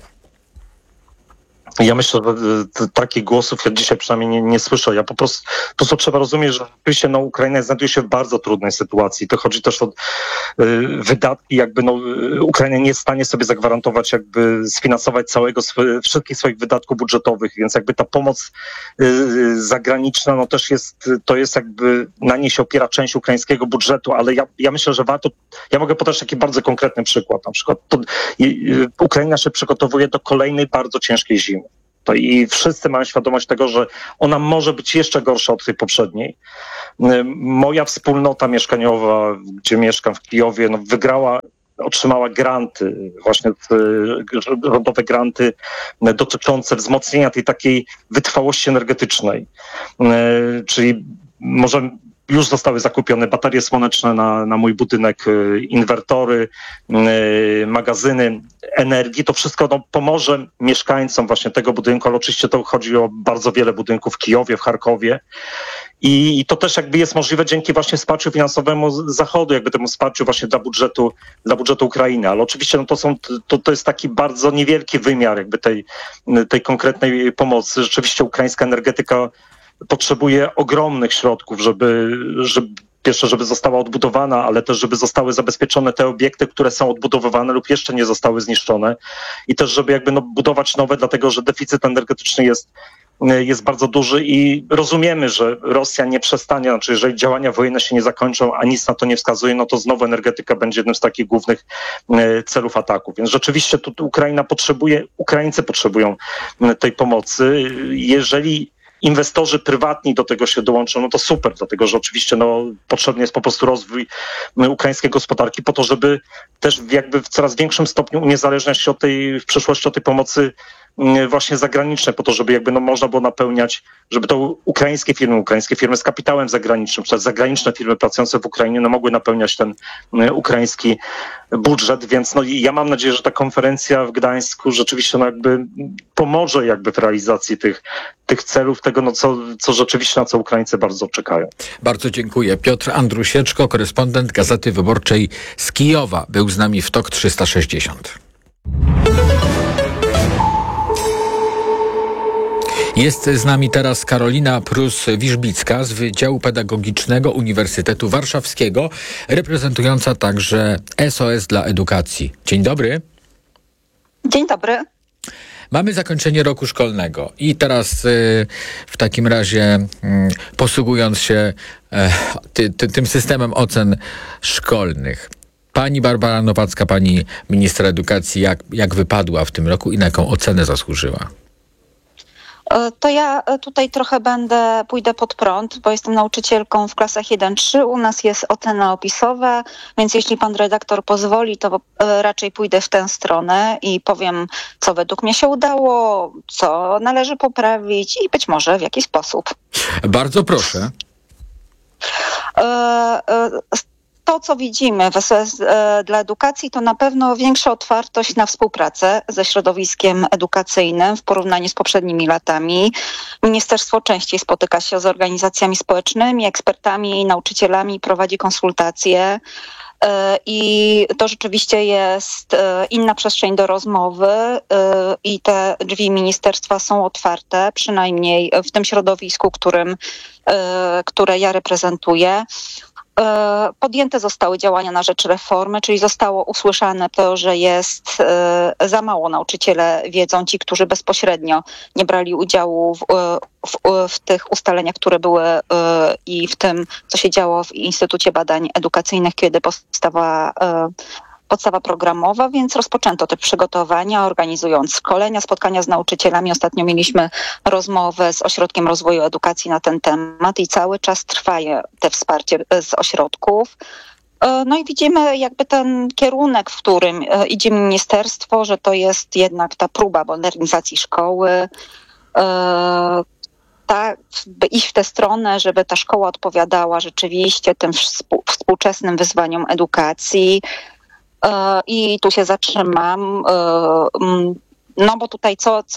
Ja myślę, że takich głosów ja dzisiaj przynajmniej nie słyszę. Ja po prostu trzeba rozumieć, że oczywiście Ukraina znajduje się w bardzo trudnej sytuacji. To chodzi też o wydatki, Ukraina nie jest w stanie sobie zagwarantować, sfinansować wszystkich swoich wydatków budżetowych, więc ta pomoc zagraniczna, no też to jest na niej się opiera część ukraińskiego budżetu, ale ja myślę, że ja mogę podać taki bardzo konkretny przykład. Na przykład Ukraina się przygotowuje do kolejnej bardzo ciężkiej zimy. I wszyscy mają świadomość tego, że ona może być jeszcze gorsza od tej poprzedniej. Moja wspólnota mieszkaniowa, gdzie mieszkam w Kijowie, otrzymała granty, właśnie rządowe granty dotyczące wzmocnienia tej takiej wytrwałości energetycznej. Czyli może już zostały zakupione baterie słoneczne na mój budynek, inwertory, magazyny energii. To wszystko pomoże mieszkańcom właśnie tego budynku, ale oczywiście to chodzi o bardzo wiele budynków w Kijowie, w Charkowie. I to też jest możliwe dzięki właśnie wsparciu finansowemu Zachodu, temu wsparciu właśnie dla budżetu Ukrainy. Ale oczywiście to jest taki bardzo niewielki wymiar tej konkretnej pomocy. Rzeczywiście ukraińska energetyka potrzebuje ogromnych środków, żeby została odbudowana, ale też żeby zostały zabezpieczone te obiekty, które są odbudowywane lub jeszcze nie zostały zniszczone i też żeby budować nowe, dlatego że deficyt energetyczny jest bardzo duży i rozumiemy, że Rosja nie przestanie, jeżeli działania wojenne się nie zakończą, a nic na to nie wskazuje, no to znowu energetyka będzie jednym z takich głównych celów ataków. Więc rzeczywiście Ukraińcy potrzebują tej pomocy. Jeżeli inwestorzy prywatni do tego się dołączą, no to super, dlatego że oczywiście potrzebny jest po prostu rozwój ukraińskiej gospodarki po to, żeby też w coraz większym stopniu uniezależniać się w przyszłości od tej pomocy właśnie zagranicznej, po to, żeby można było napełniać, żeby to ukraińskie firmy z kapitałem zagranicznym, czy też zagraniczne firmy pracujące w Ukrainie mogły napełniać ten ukraiński budżet, więc ja mam nadzieję, że ta konferencja w Gdańsku rzeczywiście pomoże w realizacji tych celów, tego co rzeczywiście na co Ukraińcy bardzo czekają. Bardzo dziękuję. Piotr Andrusieczko, korespondent Gazety Wyborczej z Kijowa, był z nami w TOK 360. Jest z nami teraz Karolina Prus-Wirzbicka z Wydziału Pedagogicznego Uniwersytetu Warszawskiego, reprezentująca także SOS dla Edukacji. Dzień dobry. Dzień dobry. Mamy zakończenie roku szkolnego i teraz w takim razie posługując się tym systemem ocen szkolnych, pani Barbara Nowacka, pani ministra edukacji, jak wypadła w tym roku i na jaką ocenę zasłużyła? To ja tutaj trochę pójdę pod prąd, bo jestem nauczycielką w klasach 1-3. U nas jest ocena opisowa, więc jeśli pan redaktor pozwoli, to raczej pójdę w tę stronę i powiem, co według mnie się udało, co należy poprawić i być może w jaki sposób. Bardzo proszę. To, co widzimy w SOS dla edukacji, to na pewno większa otwartość na współpracę ze środowiskiem edukacyjnym w porównaniu z poprzednimi latami. Ministerstwo częściej spotyka się z organizacjami społecznymi, ekspertami, nauczycielami, prowadzi konsultacje. I to rzeczywiście jest inna przestrzeń do rozmowy i te drzwi ministerstwa są otwarte, przynajmniej w tym środowisku, które ja reprezentuję. Podjęte zostały działania na rzecz reformy, czyli zostało usłyszane to, że jest za mało nauczyciele wiedzą, ci, którzy bezpośrednio nie brali udziału w tych ustaleniach, które były i w tym, co się działo w Instytucie Badań Edukacyjnych, kiedy powstała podstawa programowa, więc rozpoczęto te przygotowania, organizując szkolenia, spotkania z nauczycielami. Ostatnio mieliśmy rozmowę z Ośrodkiem Rozwoju Edukacji na ten temat i cały czas trwa te wsparcie z ośrodków. No i widzimy ten kierunek, w którym idzie ministerstwo, że to jest jednak ta próba modernizacji szkoły, by iść w tę stronę, żeby ta szkoła odpowiadała rzeczywiście tym współczesnym wyzwaniom edukacji. I tu się zatrzymam, no bo tutaj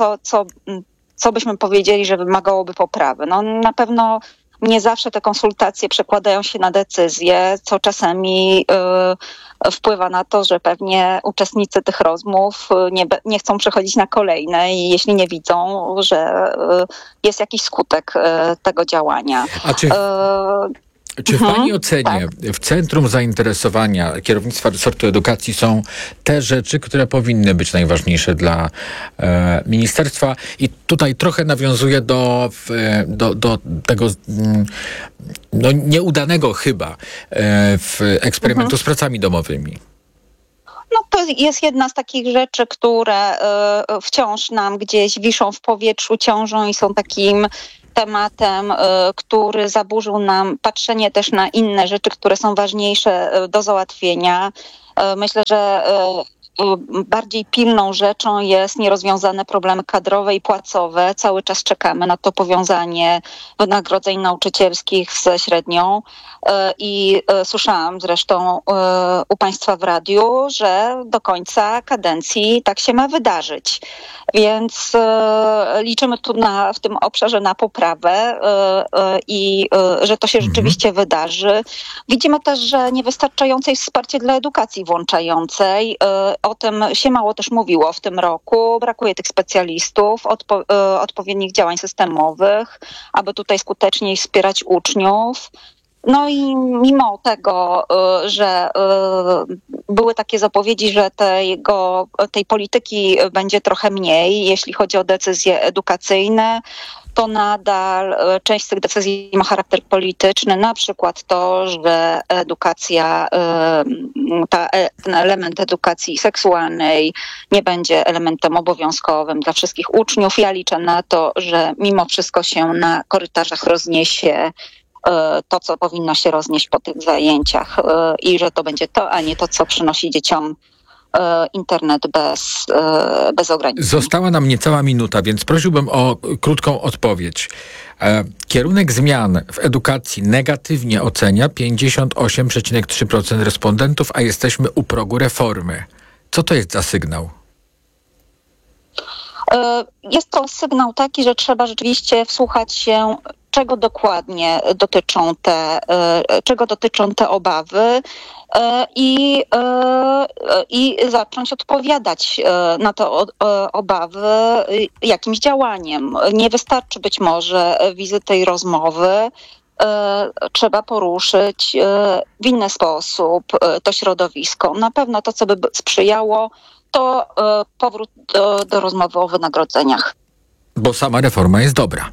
co byśmy powiedzieli, że wymagałoby poprawy? No na pewno nie zawsze te konsultacje przekładają się na decyzje, co czasami wpływa na to, że pewnie uczestnicy tych rozmów nie chcą przechodzić na kolejne i jeśli nie widzą, że jest jakiś skutek tego działania. A czy w Pani ocenie w centrum zainteresowania kierownictwa resortu edukacji są te rzeczy, które powinny być najważniejsze dla ministerstwa? I tutaj trochę nawiązuję do tego nieudanego chyba eksperymentu z pracami domowymi. No to jest jedna z takich rzeczy, które wciąż nam gdzieś wiszą w powietrzu, ciążą i są takim tematem, który zaburzył nam patrzenie też na inne rzeczy, które są ważniejsze do załatwienia. Myślę, że bardziej pilną rzeczą jest nierozwiązane problemy kadrowe i płacowe. Cały czas czekamy na to powiązanie wynagrodzeń nauczycielskich ze średnią i słyszałam zresztą u Państwa w radiu, że do końca kadencji tak się ma wydarzyć. Więc liczymy tu w tym obszarze na poprawę i że to się rzeczywiście wydarzy. Widzimy też, że niewystarczające jest wsparcie dla edukacji włączającej. O tym się mało też mówiło w tym roku. Brakuje tych specjalistów, odpowiednich działań systemowych, aby tutaj skuteczniej wspierać uczniów. No i mimo tego, że były takie zapowiedzi, że tej polityki będzie trochę mniej, jeśli chodzi o decyzje edukacyjne, to nadal część z tych decyzji ma charakter polityczny, na przykład to, że edukacja, ten element edukacji seksualnej nie będzie elementem obowiązkowym dla wszystkich uczniów. Ja liczę na to, że mimo wszystko się na korytarzach rozniesie to, co powinno się roznieść po tych zajęciach i że to będzie to, a nie to, co przynosi dzieciom internet bez ograniczeń. Została nam niecała minuta, więc prosiłbym o krótką odpowiedź. Kierunek zmian w edukacji negatywnie ocenia 58,3% respondentów, a jesteśmy u progu reformy. Co to jest za sygnał? Jest to sygnał taki, że trzeba rzeczywiście wsłuchać się, czego dokładnie dotyczą te obawy i zacząć odpowiadać na te obawy jakimś działaniem. Nie wystarczy być może wizyty i rozmowy. Trzeba poruszyć w inny sposób to środowisko. Na pewno to, co by sprzyjało, to powrót do rozmowy o wynagrodzeniach. Bo sama reforma jest dobra.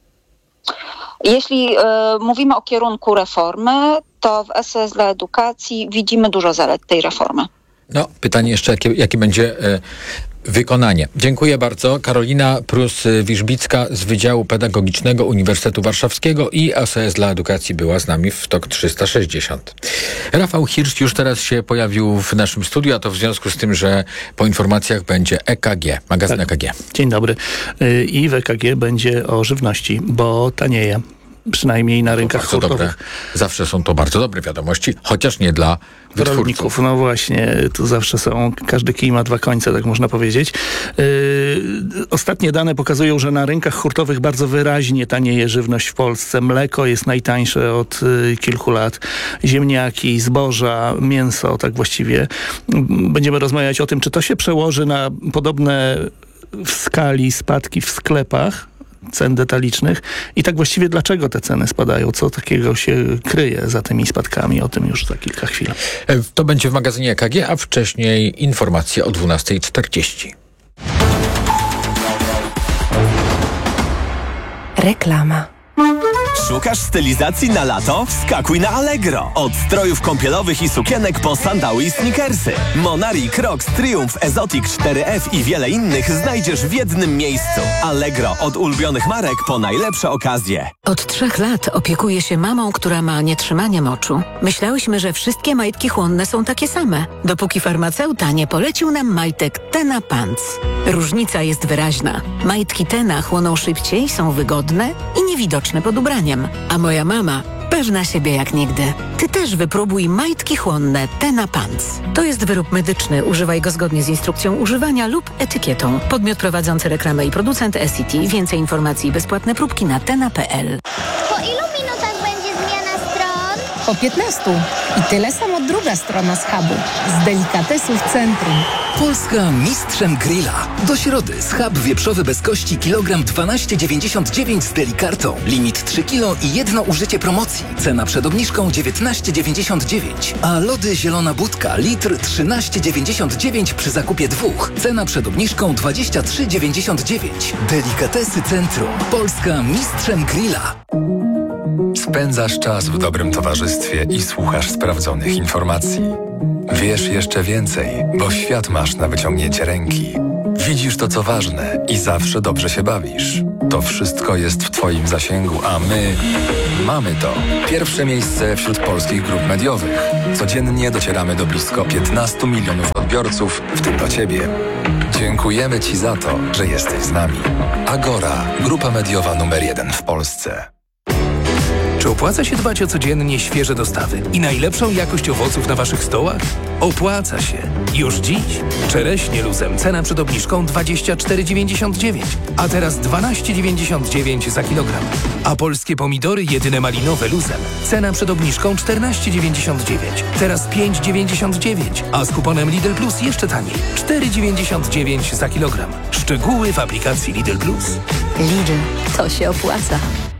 Jeśli mówimy o kierunku reformy, to w SOS dla edukacji widzimy dużo zalet tej reformy. No, pytanie jeszcze, jakie będzie wykonanie. Dziękuję bardzo. Karolina Prus-Wiszbicka z Wydziału Pedagogicznego Uniwersytetu Warszawskiego i SOS dla edukacji była z nami w TOK 360. Rafał Hirsch już teraz się pojawił w naszym studiu, a to w związku z tym, że po informacjach będzie EKG, magazyn EKG. Dzień dobry. I w EKG będzie o żywności, bo tanieje. Przynajmniej na rynkach hurtowych. Zawsze są to bardzo dobre wiadomości, chociaż nie dla rolników. No właśnie, tu zawsze każdy kij ma dwa końce, tak można powiedzieć. Ostatnie dane pokazują, że na rynkach hurtowych bardzo wyraźnie tanieje żywność w Polsce. Mleko jest najtańsze od kilku lat. Ziemniaki, zboża, mięso, tak właściwie. Będziemy rozmawiać o tym, czy to się przełoży na podobne w skali spadki w sklepach cen detalicznych i tak właściwie dlaczego te ceny spadają, co takiego się kryje za tymi spadkami, o tym już za kilka chwil. To będzie w magazynie EKG, a wcześniej informacje o 12:40. Reklama. Szukasz stylizacji na lato? Wskakuj na Allegro. Od strojów kąpielowych i sukienek po sandały i sneakersy. Monari, Crocs, Triumph, Exotic 4F i wiele innych znajdziesz w jednym miejscu. Allegro. Od ulubionych marek po najlepsze okazje. Od 3 lat opiekuję się mamą, która ma nietrzymanie moczu. Myślałyśmy, że wszystkie majtki chłonne są takie same, dopóki farmaceuta nie polecił nam majtek Tena Pants. Różnica jest wyraźna. Majtki Tena chłoną szybciej, są wygodne i niewidoczne pod ubraniem. A moja mama Pewna siebie jak nigdy. Ty też wypróbuj majtki chłonne Tena Pants. To jest wyrób medyczny. Używaj go zgodnie z instrukcją używania lub etykietą. Podmiot prowadzący reklamę i producent SCT. Więcej informacji i bezpłatne próbki na tena.pl. Po ilu minutach będzie zmiana stron? Po 15. I tyle samo druga strona schabu. Z delikatesów centrum. Polska mistrzem grilla. Do środy schab wieprzowy bez kości kilogram 12,99 z delikartą. Limit 3 kg i jedno użycie promocji. Cena przed obniżką 19,99. A lody zielona budka litr 13,99 przy zakupie 2. Cena przed obniżką 23,99. Delikatesy centrum. Polska mistrzem grilla. Spędzasz czas w dobrym towarzystwie i słuchasz sprawdzonych informacji. Wiesz jeszcze więcej, bo świat masz na wyciągnięcie ręki. Widzisz to, co ważne i zawsze dobrze się bawisz. To wszystko jest w Twoim zasięgu, a my mamy to. Pierwsze miejsce wśród polskich grup mediowych. Codziennie docieramy do blisko 15 milionów odbiorców, w tym do Ciebie. Dziękujemy Ci za to, że jesteś z nami. Agora, grupa mediowa numer 1 w Polsce. Czy opłaca się dbać o codziennie świeże dostawy i najlepszą jakość owoców na Waszych stołach? Opłaca się. Już dziś. Czereśnie luzem cena przed obniżką 24,99, a teraz 12,99 za kilogram. A polskie pomidory jedyne malinowe luzem cena przed obniżką 14,99, teraz 5,99, a z kuponem Lidl Plus jeszcze taniej 4,99 za kilogram. Szczegóły w aplikacji Lidl Plus. Lidl, to się opłaca.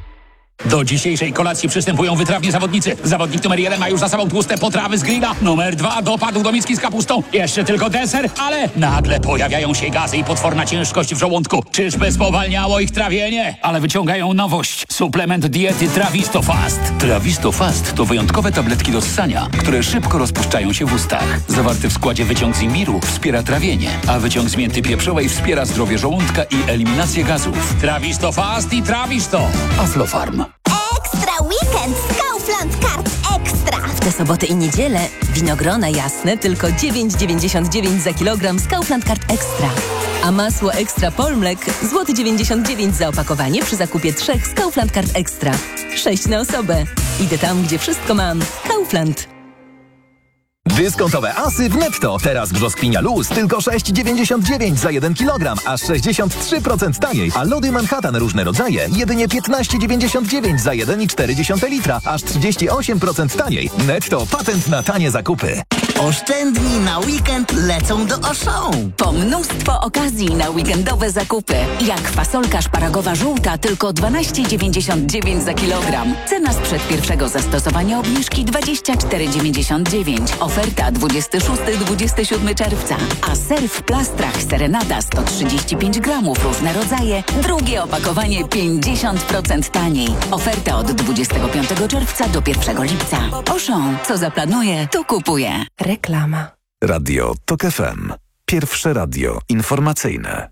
Do dzisiejszej kolacji przystępują wytrawni zawodnicy. Zawodnik numer 1 ma już za sobą tłuste potrawy z grilla. Numer 2 dopadł do miski z kapustą. Jeszcze tylko deser, ale nagle pojawiają się gazy i potworna ciężkość w żołądku. Czyżby spowalniało ich trawienie? Ale wyciągają nowość. Suplement diety Trawisto Fast. Trawisto Fast to wyjątkowe tabletki do ssania, które szybko rozpuszczają się w ustach. Zawarty w składzie wyciąg z imbiru wspiera trawienie, a wyciąg z mięty pieprzowej wspiera zdrowie żołądka i eliminację gazów. Trawisto Fast i Trawisto. Aflofarm. Ekstra weekend z Kaufland Card Ekstra. W te soboty i niedzielę winogrona jasne tylko 9,99 za kilogram z Kaufland Card Ekstra. A masło Ekstra Polmlek złoty 99 za opakowanie przy zakupie 3 z Kaufland Card Ekstra. 6 na osobę. Idę tam, gdzie wszystko mam. Kaufland. Dyskontowe asy w Netto. Teraz brzoskwinia luz tylko 6,99 za 1 kg, aż 63% taniej. A lody Manhattan różne rodzaje jedynie 15,99 za 1,4 litra, aż 38% taniej. Netto, patent na tanie zakupy. Oszczędni na weekend lecą do Auchan. Po mnóstwo okazji na weekendowe zakupy. Jak fasolka szparagowa żółta tylko 12,99 za kilogram. Cena sprzed pierwszego zastosowania obniżki 24,99. Oferta 26-27 czerwca. A ser w plastrach Serenada 135 gramów, różne rodzaje. Drugie opakowanie 50% taniej. Oferta od 25 czerwca do 1 lipca. Auchan, co zaplanuje, to kupuje. Reklama. Radio TOK FM. Pierwsze radio informacyjne.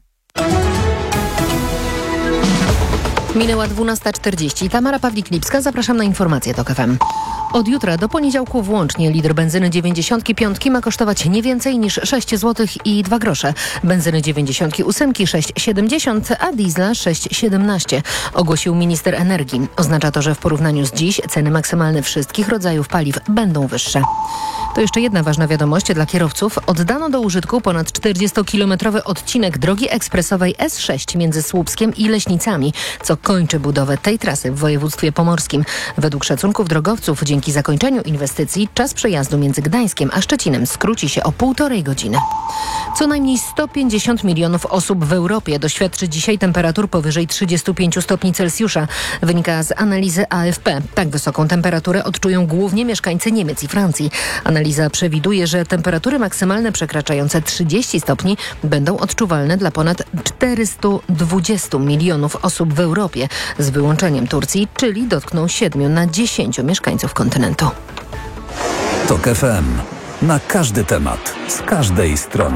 Minęła 12:40. Tamara Pawlik-Lipska, zapraszam na informacje TOK FM. Od jutra do poniedziałku włącznie litr benzyny 95 ma kosztować nie więcej niż 6 zł i 2 grosze. Benzyny 98 6,70, a diesla 6,17, ogłosił minister energii. Oznacza to, że w porównaniu z dziś ceny maksymalne wszystkich rodzajów paliw będą wyższe. To jeszcze jedna ważna wiadomość dla kierowców. Oddano do użytku ponad 40-kilometrowy odcinek drogi ekspresowej S6 między Słupskiem i Leśnicami, co kończy budowę tej trasy w województwie pomorskim. Według szacunków drogowców dzięki zakończeniu inwestycji czas przejazdu między Gdańskiem a Szczecinem skróci się o 1,5 godziny. Co najmniej 150 milionów osób w Europie doświadczy dzisiaj temperatur powyżej 35 stopni Celsjusza. Wynika z analizy AFP. Tak wysoką temperaturę odczują głównie mieszkańcy Niemiec i Francji. Analiza przewiduje, że temperatury maksymalne przekraczające 30 stopni będą odczuwalne dla ponad 420 milionów osób w Europie, z wyłączeniem Turcji, czyli dotkną 7 na 10 mieszkańców kontynentu. TOK FM. Na każdy temat, z każdej strony.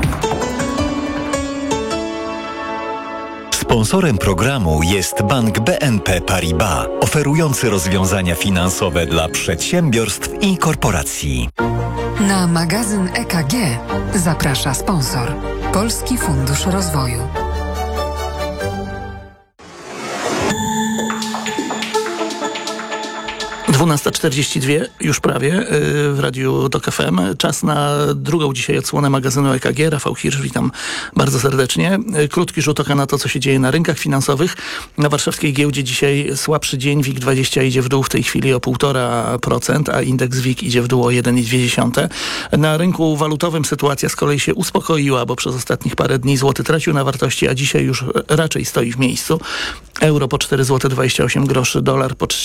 Sponsorem programu jest Bank BNP Paribas, oferujący rozwiązania finansowe dla przedsiębiorstw i korporacji. Na magazyn EKG zaprasza sponsor Polski Fundusz Rozwoju. 12:42, już prawie, w Radiu TOK FM. Czas na drugą dzisiaj odsłonę magazynu EKG. Rafał Hirsch, witam bardzo serdecznie. Krótki rzut oka na to, co się dzieje na rynkach finansowych. Na warszawskiej giełdzie dzisiaj słabszy dzień. WIG20 idzie w dół w tej chwili o 1,5%, a indeks WIG idzie w dół o 1,2%. Na rynku walutowym sytuacja z kolei się uspokoiła, bo przez ostatnich parę dni złoty tracił na wartości, a dzisiaj już raczej stoi w miejscu. Euro po 4,28 zł, dolar po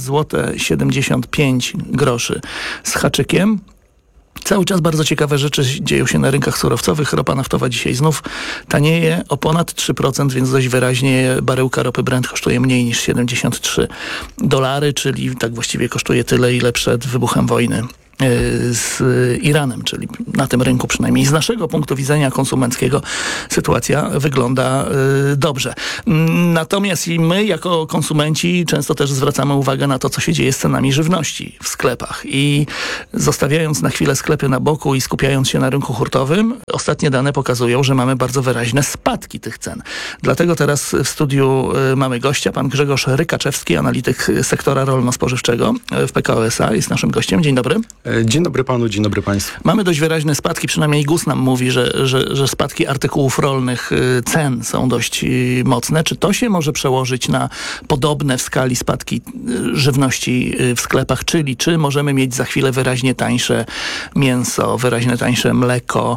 3,75 zł z haczykiem. Cały czas bardzo ciekawe rzeczy dzieją się na rynkach surowcowych. Ropa naftowa dzisiaj znów tanieje o ponad 3%, więc dość wyraźnie baryłka ropy Brent kosztuje mniej niż $73, czyli tak właściwie kosztuje tyle, ile przed wybuchem wojny z Iranem, czyli na tym rynku przynajmniej z naszego punktu widzenia konsumenckiego sytuacja wygląda dobrze. Natomiast i my jako konsumenci często też zwracamy uwagę na to, co się dzieje z cenami żywności w sklepach i zostawiając na chwilę sklepy na boku i skupiając się na rynku hurtowym, ostatnie dane pokazują, że mamy bardzo wyraźne spadki tych cen. Dlatego teraz w studiu mamy gościa, pan Grzegorz Rykaczewski, analityk sektora rolno-spożywczego w PKO SA, jest naszym gościem. Dzień dobry. Dzień dobry panu, dzień dobry państwu. Mamy dość wyraźne spadki, przynajmniej GUS nam mówi, że spadki artykułów rolnych, cen są dość mocne. Czy to się może przełożyć na podobne w skali spadki żywności w sklepach? Czyli czy możemy mieć za chwilę wyraźnie tańsze mięso, wyraźnie tańsze mleko,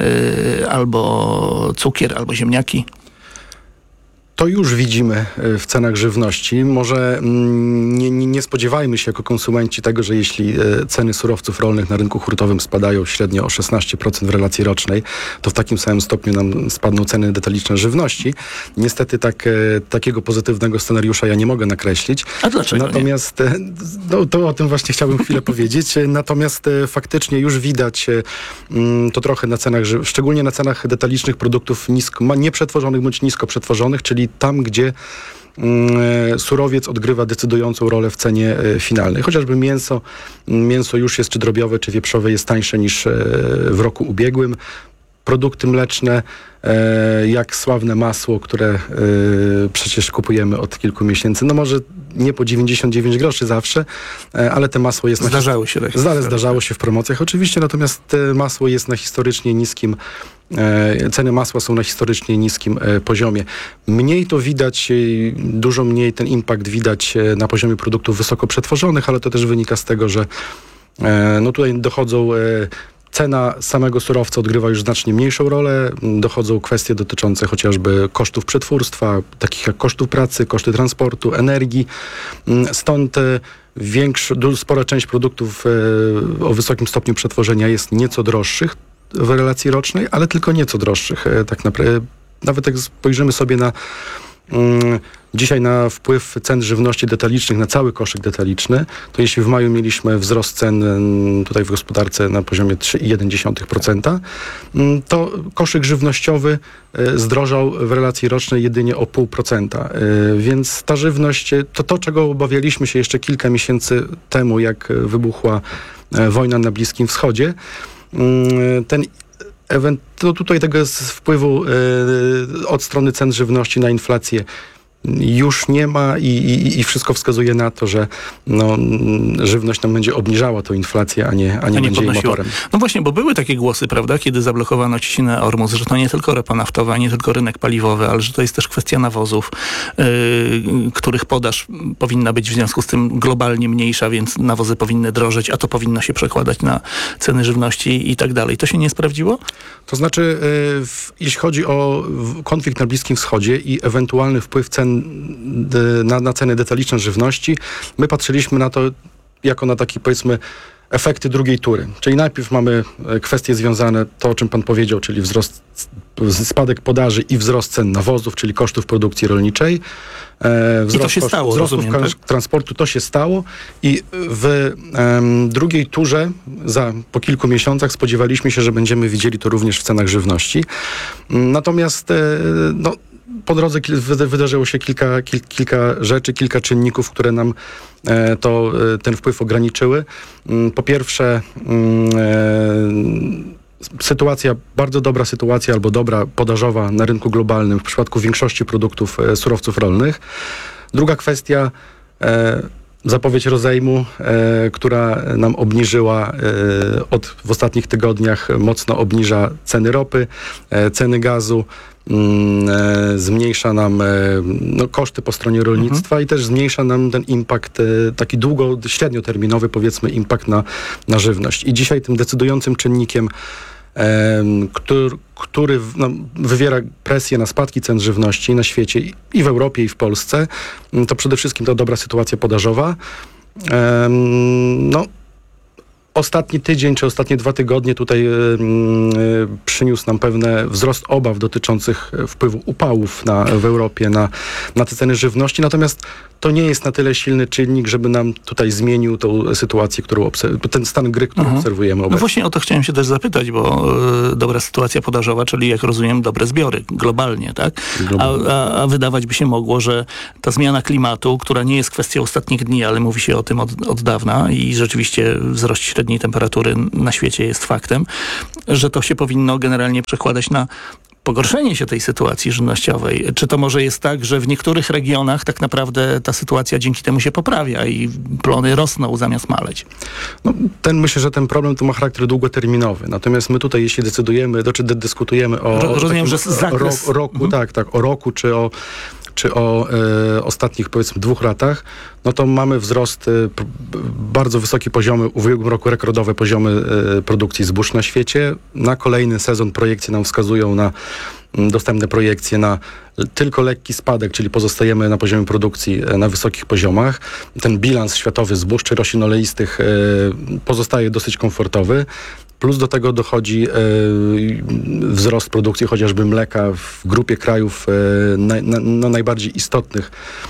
albo cukier, albo ziemniaki? To już widzimy w cenach żywności. Może nie spodziewajmy się jako konsumenci tego, że jeśli ceny surowców rolnych na rynku hurtowym spadają średnio o 16% w relacji rocznej, to w takim samym stopniu nam spadną ceny detaliczne żywności. Niestety takiego pozytywnego scenariusza ja nie mogę nakreślić. A dlaczego Natomiast to o tym właśnie chciałbym chwilę powiedzieć. Natomiast faktycznie już widać to trochę na cenach, szczególnie na cenach detalicznych produktów nieprzetworzonych bądź nisko przetworzonych, czyli tam, gdzie surowiec odgrywa decydującą rolę w cenie finalnej. Chociażby mięso już jest czy drobiowe, czy wieprzowe jest tańsze niż w roku ubiegłym. Produkty mleczne, jak sławne masło, które przecież kupujemy od kilku miesięcy. No może nie po 99 groszy zawsze, ale te masło jest... Zdarzało się w promocjach oczywiście, natomiast masło jest na historycznie niskim, ceny masła są na historycznie niskim poziomie. Mniej to widać, dużo mniej ten impact widać na poziomie produktów wysoko przetworzonych, ale to też wynika z tego, że no tutaj dochodzą... Cena samego surowca odgrywa już znacznie mniejszą rolę. Dochodzą kwestie dotyczące chociażby kosztów przetwórstwa, takich jak kosztów pracy, koszty transportu, energii. Stąd spora część produktów o wysokim stopniu przetworzenia jest nieco droższych w relacji rocznej, ale tylko nieco droższych. Tak naprawdę, nawet jak spojrzymy sobie dzisiaj na wpływ cen żywności detalicznych na cały koszyk detaliczny, to jeśli w maju mieliśmy wzrost cen tutaj w gospodarce na poziomie 3,1%, to koszyk żywnościowy zdrożał w relacji rocznej jedynie o 0,5%. Więc ta żywność, to czego obawialiśmy się jeszcze kilka miesięcy temu, jak wybuchła wojna na Bliskim Wschodzie, to tutaj tego wpływu od strony cen żywności na inflację już nie ma i wszystko wskazuje na to, że żywność nam będzie obniżała tą inflację, a nie będzie jej motorem. No właśnie, bo były takie głosy, prawda, kiedy zablokowano ciśnienie Ormus, że to nie tylko ropa naftowa, nie tylko rynek paliwowy, ale że to jest też kwestia nawozów, których podaż powinna być w związku z tym globalnie mniejsza, więc nawozy powinny drożeć, a to powinno się przekładać na ceny żywności i tak dalej. To się nie sprawdziło? To znaczy, jeśli chodzi o konflikt na Bliskim Wschodzie i ewentualny wpływ cen na ceny detaliczne żywności, my patrzyliśmy na to jako na taki, powiedzmy, efekty drugiej tury. Czyli najpierw mamy kwestie związane, to o czym pan powiedział, czyli spadek podaży i wzrost cen nawozów, czyli kosztów produkcji rolniczej. I to się stało, wzrostów transportu, to się stało i w drugiej turze po kilku miesiącach spodziewaliśmy się, że będziemy widzieli to również w cenach żywności. Natomiast po drodze wydarzyło się kilka rzeczy, kilka czynników, które nam ten wpływ ograniczyły. Po pierwsze, bardzo dobra sytuacja albo dobra podażowa na rynku globalnym w przypadku większości produktów surowców rolnych. Druga kwestia, zapowiedź rozejmu, która nam obniżyła w ostatnich tygodniach, mocno obniża ceny ropy, ceny gazu, zmniejsza nam koszty po stronie rolnictwa i też zmniejsza nam ten impact, taki średnioterminowy, powiedzmy, impact na żywność. I dzisiaj tym decydującym czynnikiem, który wywiera presję na spadki cen żywności na świecie i w Europie, i w Polsce, to przede wszystkim ta dobra sytuacja podażowa. Ostatni tydzień, czy ostatnie 2 tygodnie tutaj przyniósł nam pewne wzrost obaw dotyczących wpływu upałów w Europie na te ceny żywności. Natomiast to nie jest na tyle silny czynnik, żeby nam tutaj zmienił tą sytuację, ten stan gry, który obserwujemy obecnie. No właśnie o to chciałem się też zapytać, bo dobra sytuacja podażowa, czyli jak rozumiem dobre zbiory globalnie, tak? A wydawać by się mogło, że ta zmiana klimatu, która nie jest kwestią ostatnich dni, ale mówi się o tym od dawna i rzeczywiście wzrost średniej temperatury na świecie jest faktem, że to się powinno generalnie przekładać na pogorszenie się tej sytuacji żywnościowej. Czy to może jest tak, że w niektórych regionach tak naprawdę ta sytuacja dzięki temu się poprawia i plony rosną zamiast maleć? Myślę, że ten problem tu ma charakter długoterminowy. Natomiast my tutaj, jeśli dyskutujemy o rozumiem, że roku, o roku, czy o ostatnich, powiedzmy, 2 latach, no to mamy wzrost, bardzo wysokie poziomy, w ubiegłym roku rekordowe poziomy produkcji zbóż na świecie. Na kolejny sezon projekcje nam wskazują dostępne projekcje na tylko lekki spadek, czyli pozostajemy na poziomie produkcji na wysokich poziomach. Ten bilans światowy zbóż czy roślin oleistych pozostaje dosyć komfortowy. Plus do tego dochodzi wzrost produkcji chociażby mleka w grupie krajów najbardziej istotnych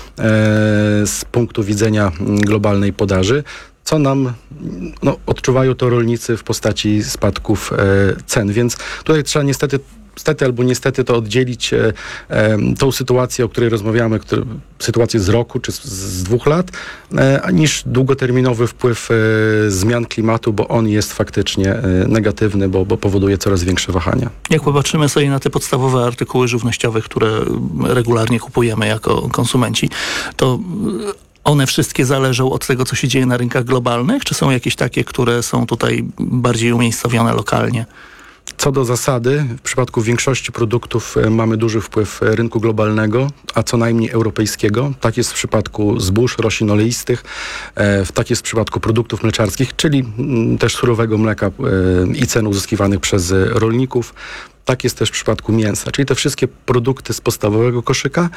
z punktu widzenia globalnej podaży, co nam odczuwają to rolnicy w postaci spadków cen. Więc tutaj trzeba niestety albo niestety to oddzielić tą sytuację, o której rozmawiamy, sytuację z roku czy z 2 lat, niż długoterminowy wpływ zmian klimatu, bo on jest faktycznie negatywny, bo powoduje coraz większe wahania. Jak popatrzymy sobie na te podstawowe artykuły żywnościowe, które regularnie kupujemy jako konsumenci, to one wszystkie zależą od tego, co się dzieje na rynkach globalnych, czy są jakieś takie, które są tutaj bardziej umiejscowione lokalnie? Co do zasady, w przypadku większości produktów mamy duży wpływ rynku globalnego, a co najmniej europejskiego. Tak jest w przypadku zbóż, roślin oleistych, tak jest w przypadku produktów mleczarskich, czyli też surowego mleka i cen uzyskiwanych przez rolników. Tak jest też w przypadku mięsa, czyli te wszystkie produkty z podstawowego koszyka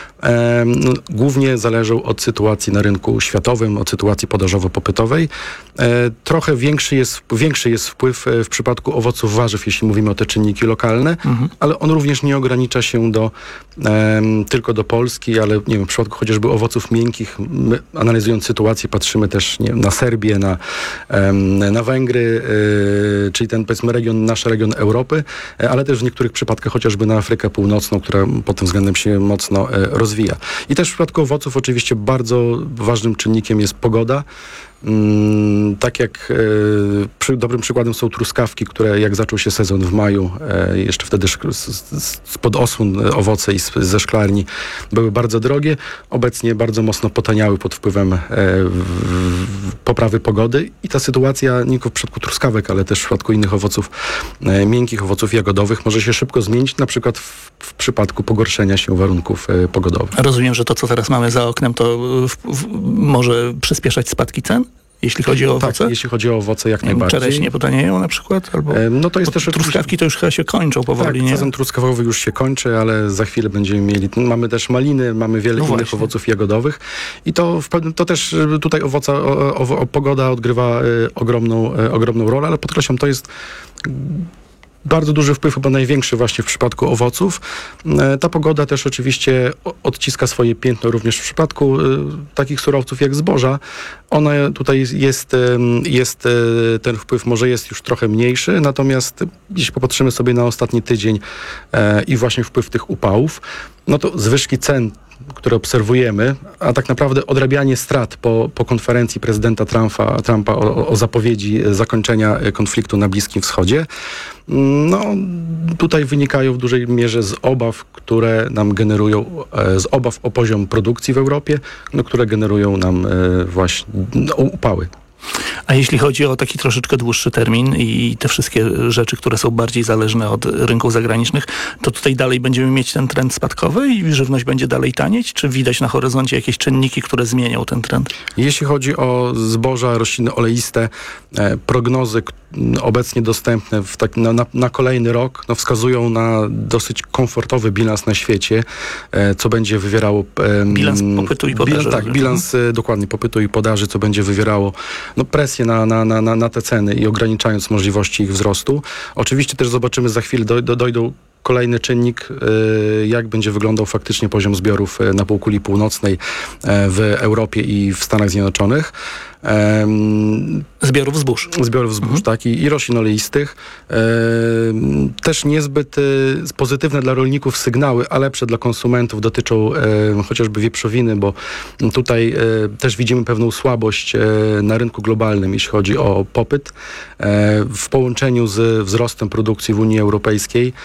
głównie zależą od sytuacji na rynku światowym, od sytuacji podażowo-popytowej. Trochę większy jest wpływ w przypadku owoców, warzyw, jeśli mówimy o te czynniki lokalne, ale on również nie ogranicza się tylko do Polski, ale nie wiem, w przypadku chociażby owoców miękkich, my, analizując sytuację, patrzymy też na Serbię, na Węgry, czyli ten, powiedzmy, nasz region Europy, ale też w niektórych przypadkach chociażby na Afrykę Północną, która pod tym względem się mocno rozwija. I też w przypadku owoców oczywiście bardzo ważnym czynnikiem jest pogoda. Tak jak dobrym przykładem są truskawki, które jak zaczął się sezon w maju, jeszcze wtedy spod osłon owoce i ze szklarni były bardzo drogie. Obecnie bardzo mocno potaniały pod wpływem poprawy pogody i ta sytuacja nie tylko w przypadku truskawek, ale też w przypadku innych owoców miękkich, owoców jagodowych może się szybko zmienić, na przykład w przypadku pogorszenia się warunków pogodowych. Rozumiem, że to, co teraz mamy za oknem, to może przyspieszać spadki cen? Jeśli chodzi o owoce? Tak, jeśli chodzi o owoce, jak najbardziej. Czereśnie potanieją na przykład? Albo to jest też truskawki to już chyba się kończą powoli, tak, nie? Sezon truskawkowy już się kończy, ale za chwilę będziemy mieli, mamy też maliny, mamy wiele innych owoców jagodowych i to też tutaj pogoda odgrywa ogromną rolę, ale podkreślam, to jest bardzo duży wpływ, chyba największy właśnie w przypadku owoców. Ta pogoda też oczywiście odciska swoje piętno również w przypadku takich surowców jak zboża. Ona tutaj jest ten wpływ może jest już trochę mniejszy, natomiast jeśli popatrzymy sobie na ostatni tydzień i właśnie wpływ tych upałów, no to zwyżki cen które obserwujemy, a tak naprawdę odrabianie strat po konferencji prezydenta Trumpa o zapowiedzi zakończenia konfliktu na Bliskim Wschodzie, no tutaj wynikają w dużej mierze z obaw, które nam generują, z obaw o poziom produkcji w Europie, no, które generują nam właśnie upały. A jeśli chodzi o taki troszeczkę dłuższy termin i te wszystkie rzeczy, które są bardziej zależne od rynków zagranicznych, to tutaj dalej będziemy mieć ten trend spadkowy i żywność będzie dalej tanieć? Czy widać na horyzoncie jakieś czynniki, które zmienią ten trend? Jeśli chodzi o zboża, rośliny oleiste, prognozy obecnie dostępne na kolejny rok wskazują na dosyć komfortowy bilans na świecie, co będzie wywierało... Bilans popytu i podaży. Bilans dokładnie popytu i podaży, co będzie wywierało presję na te ceny i ograniczając możliwości ich wzrostu. Oczywiście też zobaczymy za chwilę, dojdą kolejny czynnik, jak będzie wyglądał faktycznie poziom zbiorów na półkuli północnej w Europie i w Stanach Zjednoczonych. Zbiorów zbóż, tak, i roślin oleistych. Też niezbyt pozytywne dla rolników sygnały, a lepsze dla konsumentów dotyczą chociażby wieprzowiny, bo tutaj też widzimy pewną słabość na rynku globalnym, jeśli chodzi o popyt w połączeniu z wzrostem produkcji w Unii Europejskiej.